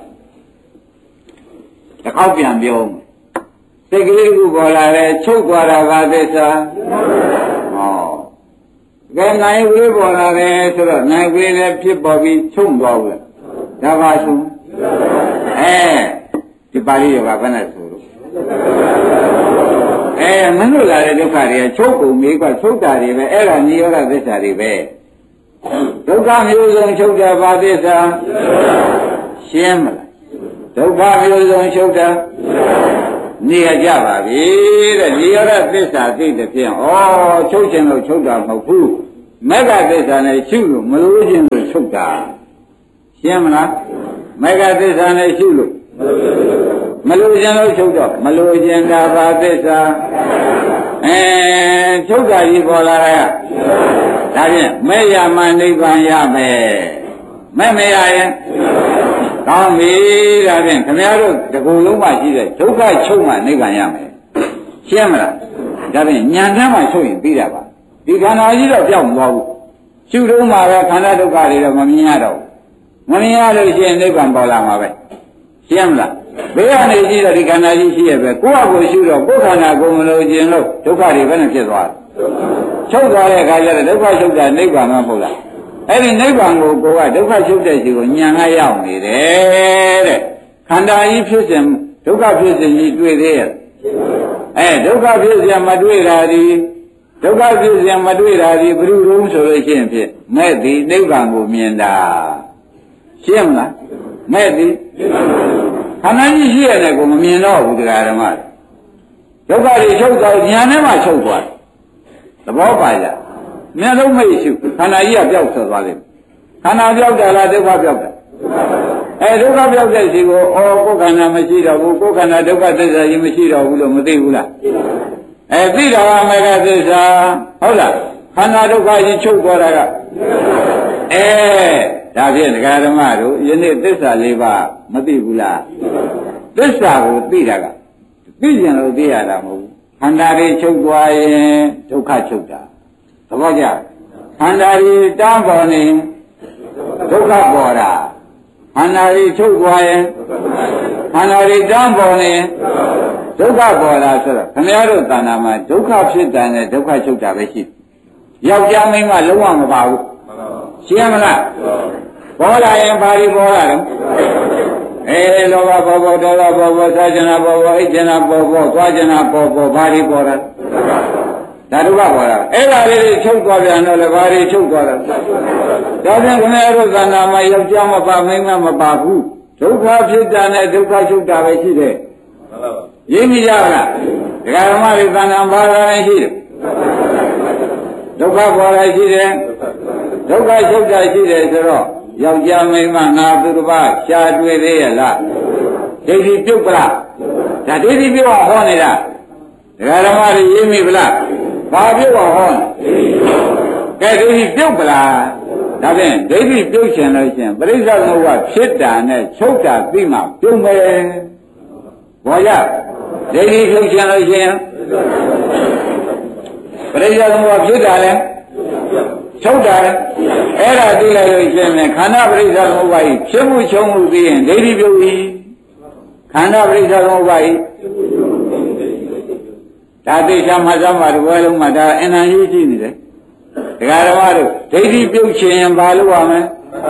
A: တစ်ခေါက်ပြန်ပြောစိတ်ကလေးခုပေါ်လာတယ်ချုပ်သွားတာဘာသစ္စာဟောကဲနိုင်ဝေးပေါ်လာတယ်ဆိုတော့နိုင်ဝေးလည်းဖြစ်ပေါ်ပြီးချုပ်သွားဘူးလားဒါပါဆုံးဒီပါဠိရောကဘယ်နဲ့ဆိုလို့မနှုတ်လာတဲ့ဒုက္ခတွေကချုပ်ကုန်ပြီကချုပ်တာတွေပဲအဲ့ဒါနိရောဓသစ္စာတွေပဲဒုက္ခမျိုးစုံချုပ်တာဘာသစ္စာရှင်းမလားဒုက္ခမျိုးစုံချုပ်တာနေရကြပါပြီတဲ့နိရောဓသစ္စာသိတဲ့ဖြင့်ဩချုပ်ခြင်းလို့ချုပ်တာမဟုတ်ဘူးမေဃသစ္စာနဲ့ရှုလို့မလို့ခြင်းလို့ချုပ်တာရှင်းမလားမေဃသစ္စာနဲ့ရှုလို့မလို့ခြင်းလို့ချုပ်တော့မလို့ခြင်းတာဘာသစ္စာချုပ်တာကြီးပေါ်လာတာဒါဖြင့်မဲ့ရမှနိဗ္ဗာန်ရမယ်မဲ့မရရင်ကောင်းပြီဒါဖြင့်ခင်ဗျားတို့တကူလုံးမှရှိတဲ့ဒုက္ခချုပ်မှနိဗ္ဗာန်ရမယ်ရှင်းမလားဒါဖြင့်ဉာဏ်ထဲမှာချုပ်ရင်ပြီးတာပါဒီခန္ဓာကြီးတော့ပြောင်းမသွားဘူးရှုတော့မှပဲခန္ဓာဒုက္ခတွေတော့မမြင်ရတော့မမြင်ရလို့ရှိရင်နိဗ္ဗာန်ပေါ်လာမှာပဲရှင်းမလားဘေးကနေကြည့်တော့ဒီခန္ဓာကြီးရှိရပဲကိုယ့်အကိုရှုတော့ကိုယ်ခန္ဓာကိုမလို့ခြင်းလို့ဒုက္ခတွေဘယ်နဲ့ဖြစ်သွားလဲချုပ်သွားတဲ့အခါကျတော့ဒုက္ခချုပ်တာနိဗ္ဗာန်မဟုတ်လားအဲ့ဒီနိဗ္ဗာန်ကိုကိုယ်ကဒုက္ခချုပ်တဲ့စီကိုဉာဏ်ကရောက်နေတယ်တဲ့ခန္ဓာကြီးဖြစ်စဉ်ဒုက္ခဖြစ်စဉ်ကြီးတွေ့သေးရဲ့ဒုက္ခဖြစ်စဉ်မတွေ့တာဒီဒုက္ခဖြစ်စဉ်မတွေ့တာဒီဘယ်လိုလုံးဆိုလို့ရှိရင်ဖြစ်မဲ့ဒီနိဗ္ဗာန်ကိုမြင်တာရှင်းမလားမဲ့ဒီခန္ဓာကြီးရှိရတဲ့ကိုမမြင်တော့ဘူးတရားဓမ္မဒုက္ခတွေချုပ်သွားဉာဏ်နဲ့မှချုပ်သွားသဘောပါကြမျက်လုံးမိတ်ရှုခန္ဓာကြီးကပျောက်သွားတယ်ခန္ဓာပျောက်တယ်လားဒုက္ခပျောက်တယ်ဒုက္ခပျောက်တဲ့စီကိုကိုယ်ခန္ဓာမရှိတော့ဘူးကိုယ်ခန္ဓာဒုက္ခသစ္စာကြီးမရှိတော့ဘူးလို့မသိဘူးလားသိတာကမေဃသစ္စာဟုတ်လားခန္ဓာဒုက္ခကြီးချုပ်သွားတာကဒါဖြင့်ဒကာဓမ္မတို့ယနေ့သစ္စာ၄ပါးမသိဘူးလားသစ္စာကိုသိတာကသိကျင်လို့သိရတာမဟုတ်ဘူးခန္ဓာတွေချုပ်သွားရင်ဒုက္ခချုပ်တာသဘောကျခန္ဓာတွေတားပေါ်နေဒုက္ခပေါ်တာခန္ဓာတွေချုပ်သွားရင်ခန္ဓာတွေတားပေါ်နေဒုက္ခပေါ်တာဆိုတော့ခင်ဗျားတို့တဏ္ဍာမှာဒုက္ခဖြစ်တာနဲ့ဒုက္ခချုပ်တာပဲရှိယောက်ျားမိန်းမလုံးဝမပါဘူးရှင်းမလားပေါ်လာရင်ဘာတွေပေါ်လာလဲလောဘပေါ်ပေါ်ဒေါသပေါ်ပေါ်သာကျနာပေါ်ပေါ်အိတ်ကျနာပေါ်ပေါ်သွားကျနာပေါ်ပေါ်ဘာတွေပေါ်လာဒါဒုက္ခပေါ်လာအဲ့ဒါလေးတွေချုပ်သွားပြန်တော့လေဘာတွေချုပ်သွားလဲဒါပြန်ခင်ဗျားတို့သဏ္ဍာန်မှာယောက်ျားမပါမိန်းမမပါဘူးဒုက္ခဖြစ်တာနဲ့ဒုက္ခချုပ်တာပဲရှိတယ်ရင်းမိကြလားဒကာဓမ္မတွေသဏ္ဍာန်ဘာသာလဲရှိတယ်ဒုက္ခပေါ်လာရှိတယ်ဒုက္ခချုပ်တာရှိတယ်ဆိုတော့ယောက်ျားမိန်းမငါသူတစ်ပါးရှားတွေ့သေးရဲ့လားဒိဋ္ဌိပြုတ်ပလားဒါဒိဋ္ဌိပြုတ်ဟောနေတာဒကာဓမ္မတွေရင်းမိပလားဘာပြုတ်ဟောကဲဒိဋ္ဌိပြုတ်ပလားဒါဖြင့်ဒိဋ္ဌိပြုတ်ရှင်လို့ရှင်ပရိစ္ဆေသမုပ္ပါဖြစ်တာနဲ့ချုပ်တာသိမှပြုတ်မယ်ဘောရဒိဋ္ဌိပြုတ်ရှင်လို့ရှင်ပရိစ္ဆေသမုပ္ပါဖြစ်တာလဲချုပ်တာလေအဲ့ဒါသိလိုက်လို့ရှင်နဲ့ခန္ဓာပရိစ္ဆေသမုပ္ပါဤဖြစ်မှုချုပ်မှုသိရင်ဒိဋ္ဌိပြုတ်ဤခန္ဓာပရိစ္ဆေသမုပ္ပါဤဒါသိချာမှသမားတို့ဘယ်လုံးမှာဒါအနန္တကြီးရှိနေတယ်ဒကာဓမ္မတို့ဒိဋ္ဌိပြုတ်ခြင်းဘာလို့ရမလဲ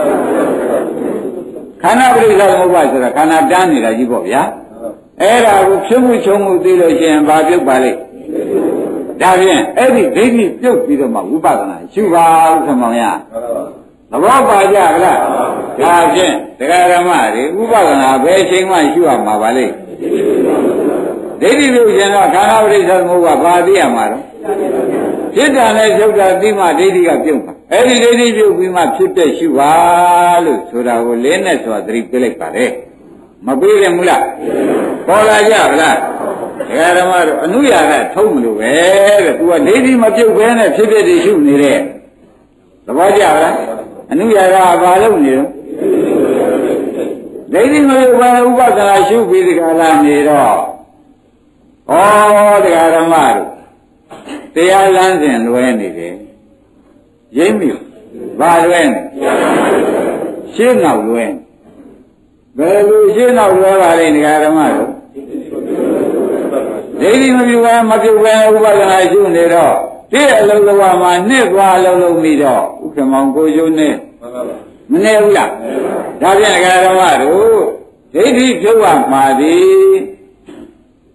A: ခန္ဓာပရိစ္ဆေသမုပ္ပါဆိုတာခန္ဓာတန်းနေတာကြီးပေါ့ဗျာအဲ့ဒါကိုဖြစ်မှုချုပ်မှုသိလို့ရှင်ဘာပြုတ်ပါလိမ့်ဒါဖြင့်အဲ့ဒီဒိဋ္ဌိပြုတ်ပြီးတော့မှဝိပဿနာရှုပါဥက္ကမောင်ရသဘောပါကြလားဒါဖြင့်တရားဓမ္မတွေဥပဒနာဘယ်အချိန်မှရှုရမှာပါလိမ့်ဒိဋ္ဌိပြုတ်ခြင်းတော့ခန္ဓာပရိစ္ဆေသမုပ္ပါဘာသိရမှာတော့ဖြစ်တာနဲ့ချုပ်တာသိမှဒိဋ္ဌိကပြုတ်မှာအဲ့ဒီဒိဋ္ဌိပြုတ်ပြီးမှဖြစ်တဲ့ရှုပါလို့ဆိုတာကိုလင်းနဲ့ဆိုတာသတိပေးလိုက်ပါလေမပေးရဘူးလားပေါ်လာကြဗလားတရားဓမ္မတို့အနုရာကထုံးမလို့ပဲတဲ့သူကဒိဋ္ဌိမပြုတ်ဘဲနဲ့ဖြစ်ဖြစ်တည်ရှုနေတဲ့သဘောကျလားအနုရာကဘာလုပ်နေတော့ဒိဋ္ဌိမပြုတ်ဘဲဥပဒနာရှုပြီးဒီကလာနေတော့ဩတရားဓမ္မတို့တရားလမ်းစဉ်လွဲနေတယ်ရိပ်မိဘာလွဲနေရှင်းနောက်လွဲဘယ်လိုရှင်းနောက်လွဲပါလဲတရားဓမ္မတို့ဒိဋ္ဌိမပြုတ်ဘဲမပြုတ်ဘဲဥပဒနာရှုနေတော့ဒီအလုံးလုံးမှာနှစ်သွားအလုံးလုံးပြီးတော့ဥက္ကမောင်ကိုကျိုးနဲ့မနေဘူးလားဒါဖြင့်ဓမ္မတို့ဒိဋ္ဌိပြုတ်ရမှာသည်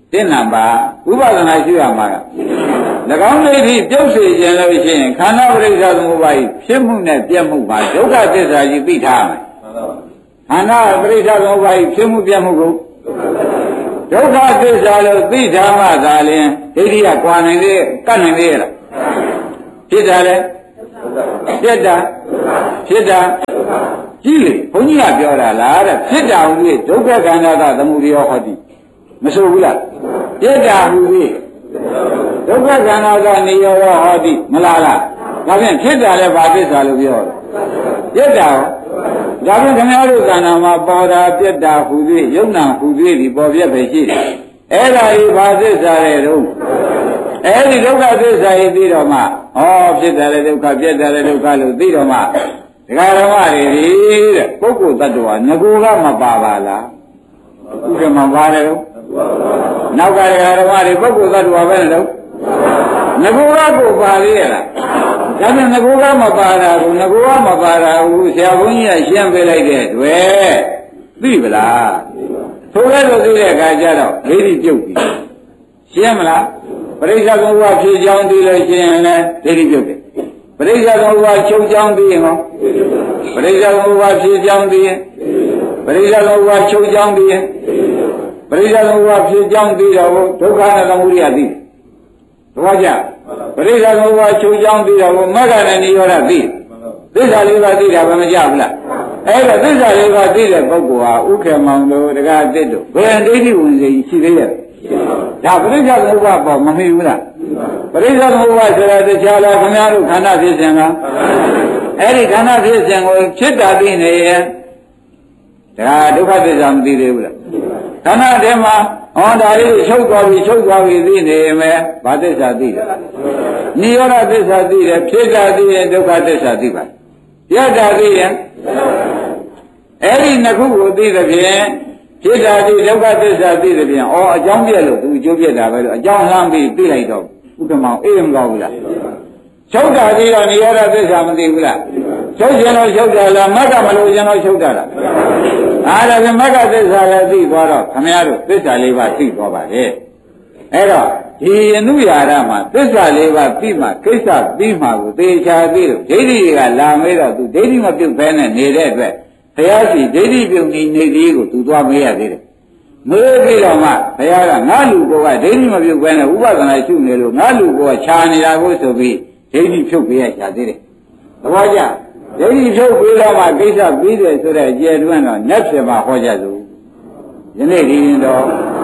A: တင်းနာပါဥပဒနာရှိရမှာက၎င်းဒိဋ္ဌိပြုတ်စေခြင်းလို့ရှိရင်ခန္ဓာပရိစ္ဆေသမုပ္ပါဒ်ဖြစ်မှုနဲ့ပြတ်မှုမှာဒုက္ခသစ္စာကြီးသိထားမယ်ခန္ဓာပရိစ္ဆေသမုပ္ပါဒ်ဖြစ်မှုပြတ်မှုကိုဒုက္ခသစ္စာလို့သိထားမှသာလျှင်ဒိဋ္ဌိကကွာနိုင်သေးကတ်နိုင်သေးရလားဖြစ်တာလေပြတ်တာဖြစ်တာကြည့်လေဘုန်းကြီးကပြောတာလားတဲ့ဖြစ်တာဟူ၍ဒုက္ခခန္ဓာကသမုဒယဟောတိမဆိုဘူးလားပြတ်တာဟူ၍ဒုက္ခခန္ဓာကနေရောဟောတိမလားလားဒါဖြင့်ဖြစ်တာလည်းဘာသစ္စာလို့ပြောတယ်ပြတ်တာဒါဖြင့်ခင်ဗျားတို့ခန္ဓာမှာပေါ်တာပြတ်တာဟူ၍ယုံနာဟူ၍ဒီပေါ်ပြတ်ပဲရှိတယ်အဲ့ဒါကြီးဘာသစ္စာလဲတော့အဲ့ဒီဒုက္ခသစ္စာကြီးသိတော့မှဟောဖြစ်တယ်လေဒုက္ခပြတ်တယ်လေဒုက္ခလို့သိတော့မှဒကာဓမ္မတွေတဲ့ပုဂ္ဂိုလ်တ attva ငကူကမပါပါလားဥက္ကမပါတယ်တော့နောက်ကဒကာဓမ္မတွေပုဂ္ဂိုလ်တ attva ပဲလို့ငကူကကိုပါသေးရလားဒါပြန်ငကူကမပါတာကိုငကူကမပါတာကိုဆရာဘုန်းကြီးကရှင်းပေးလိုက်တဲ့တွေ့သိပလားသို့လဲလို့သိတဲ့အခါကျတော့ဒိဋ္ဌိပြုတ်ပြီရှင်းမလားပရိစ္ဆေသမုပ္ပါဒ်ဖြေကြောင်းသိလို့ရှင်းရင်လည်းဒိဋ္ဌိပြုတ်တယ်ပရိစ္ဆေသမုပ္ပါဒ်ချုပ်ကြောင်းသိရင်ဟောပရိစ္ဆေသမုပ္ပါဒ်ဖြေကြောင်းသိရင်ပရိစ္ဆေသမုပ္ပါဒ်ချုပ်ကြောင်းသိရင်ပရိစ္ဆေသမုပ္ပါဒ်ဖြေကြောင်းသိတော့ဒုက္ခနဲ့သမုဒယသိတယ်တော့ကြပရိစ္ဆေသမုပ္ပါဒ်ချုပ်ကြောင်းသိတော့မဂ္ဂနဲ့နိရောဓသိသစ္စာလေးပါးသိတာဘာမကြဘူးလားအဲ့တော့သစ္စာလေးပါးသိတဲ့ပုဂ္ဂိုလ်ဟာဥက္ကမောင်တို့တက္ကသစ်တို့ဘယ်ဒိဋ္ဌိဝင်စေရှိသေးရဲ့ဒါပရိစ္ဆေသမုပ္ပါဒ်ပေါ်မမေ့ဘူးလားပရိစ္ဆေသမုပ္ပါဒ်ဆိုတာတရားလားခင်ဗျားတို့ခန္ဓာဖြစ်ခြင်းကအဲ့ဒီခန္ဓာဖြစ်ခြင်းကိုဖြစ်တာသိနေရင်ဒါဒုက္ခသစ္စာမသိသေးဘူးလားခန္ဓာထဲမှာဟောဒါလေးချုပ်သွားပြီသိနေမယ်ဘာသစ္စာသိလဲနိရောဓသစ္စာသိတယ်ဖြစ်တာသိရင်ဒုက္ခသစ္စာသိပါပြတ်တာသိရင်အဲ့ဒီနှစ်ခုကိုသိသဖြင့်ဖြစ်တာသိဒုက္ခသစ္စာသိသဖြင့်ဩအကြောင်းပြက်လို့သူအကျိုးပြက်တာပဲလို့အကြောင်းလှမ်းပြီးသိလိုက်တော့ဥက္ကမောင်အေးမကောင်းဘူးလားချုပ်တာသိတော့နိရောဓသစ္စာမသိဘူးလားချုပ်ခြင်းတော့ချုပ်တာလားမက္ကမလို့ခြင်းတော့ချုပ်တာလားအားလည်းမက္ကသစ္စာလည်းသိသွားတော့ခမည်းတော်သစ္စာလေးပါးသိသွားပါလေအဲ့တော့ဒီအနုရာရမှာသစ္စာလေးပါးသိမှကိစ္စပြီးမှကိုသေချာသိလို့ဒိဋ္ဌိတွေကလာမေးတော့သူဒိဋ္ဌိမပြုတ်ဘဲနဲ့နေတဲ့အတွက်ဘုရားရှိဒိဋ္ဌိပြုတ်နေသေးကိုသူသွားမေးရသေးတယ်မေးပြီးတော့မှဘုရားကငါလူကောကဒိဋ္ဌိမပြုတ်ဘဲနဲ့ဥပဒနာရှုနေလို့ငါလူကောခြာနေတာကိုဆိုပြီးဒိဋ္ဌိဖြုတ်ပေးရချာသေးတယ်သဘောကျဒိဋ္ဌိဖြုတ်ပေးတော့မှကိစ္စပြီးတယ်ဆိုတဲ့အကျယ်တွင်းတော့နတ်ဖြစ်မှာဟောကြစို့ယနေ့ဒီရင်တော့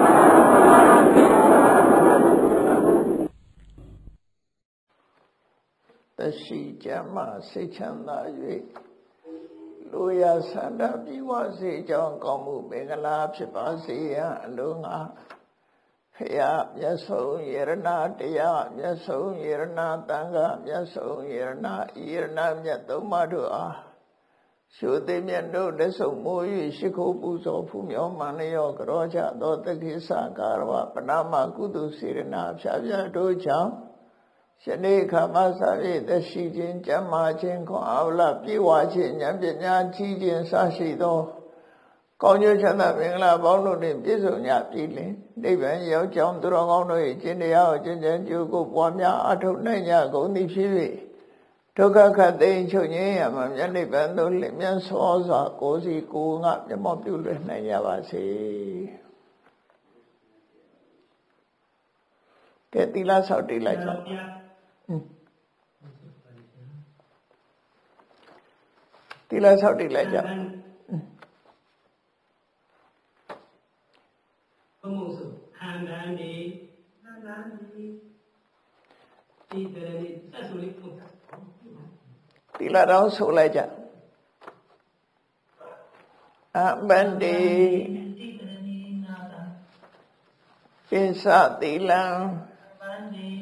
B: တရှိကြမှာစိတ်ချမ်းသာ၍လူရဆန္ဒပြေဝစေကြောင်းကောင်းမှုမင်္ဂလာဖြစ်ပါစေရန်အလုံးငါဖရာမြတ်ဆုံးယရဏတရားမြတ်ဆုံးယရဏတန်ခါမြတ်ဆုံးယရဏမြတ်သုံးပါးတို့အားရှုသိမြတ်တို့လက်ဆုံးမိုး၍ရှိခိုးပူဇော်ဖူးမြော်မှန်လျောကြောကြသောတက္ကိသကာရဝပဏမကုသိုလ်စေရနာဖြာဖြာတို့ကြောင့်ယနေ့ခါမှစ၍တရှိခြင်းကျမ်းမာခြင်းခွန်အားလပြေဝခြင်းဉာဏ်ပညာကြီးခြင်းစရှိသောကောင်းကျိုးချမ်းသာမင်္ဂလာပေါင်းတို့နှင့်ပြည့်စုံကြပြီလင်နိဗ္ဗာန်ရောက်ကြောင်းသူတော်ကောင်းတို့၏ကျင့်တရားကိုကျင့်ကြံကြိုးကိုပွားများအထောက်နိုင်ကြကုန်သည်ဖြစ်၍ဒုက္ခခတ်သိမ်းချုပ်ငြိမ်းရမှာမြတ်နိဗ္ဗာန်သို့လျင်စွာစွာကိုယ်စီကိုယ်ငါမျက်မှောက်ပြုလွှဲနိုင်ကြပါစေကဲသီလဆောက်တည်လိုက်ကြသီလဆောက်တည်လိုက်ကြ
C: ဘုံစုခံတန်းဒီဒီတရဏီဆက်ဆိုလေးပုံ
B: သီလတော်ဆိုလိုက်ကြအမန္တိ
C: ဒီတရဏီနာတာ
B: ပိစသီလံ
C: အမန္တိ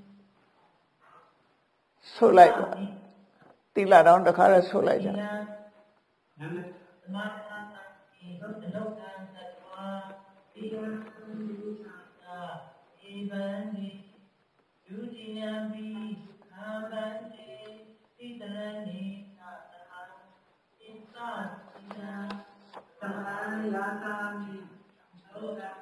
B: ဆိုလိုက်ပါသီလတော်တစ်ခါလဲဆိုလိုက်ကြ
C: နမသမထာတိဘုဒ္ဓလောကံသတ္တဝါဒီဝံသုသာဧဗံဒီယုတိယံဘိအာဘန္တိတိတရဏိသာသဟာဣသတိယသဟံယာတာမိလောကံ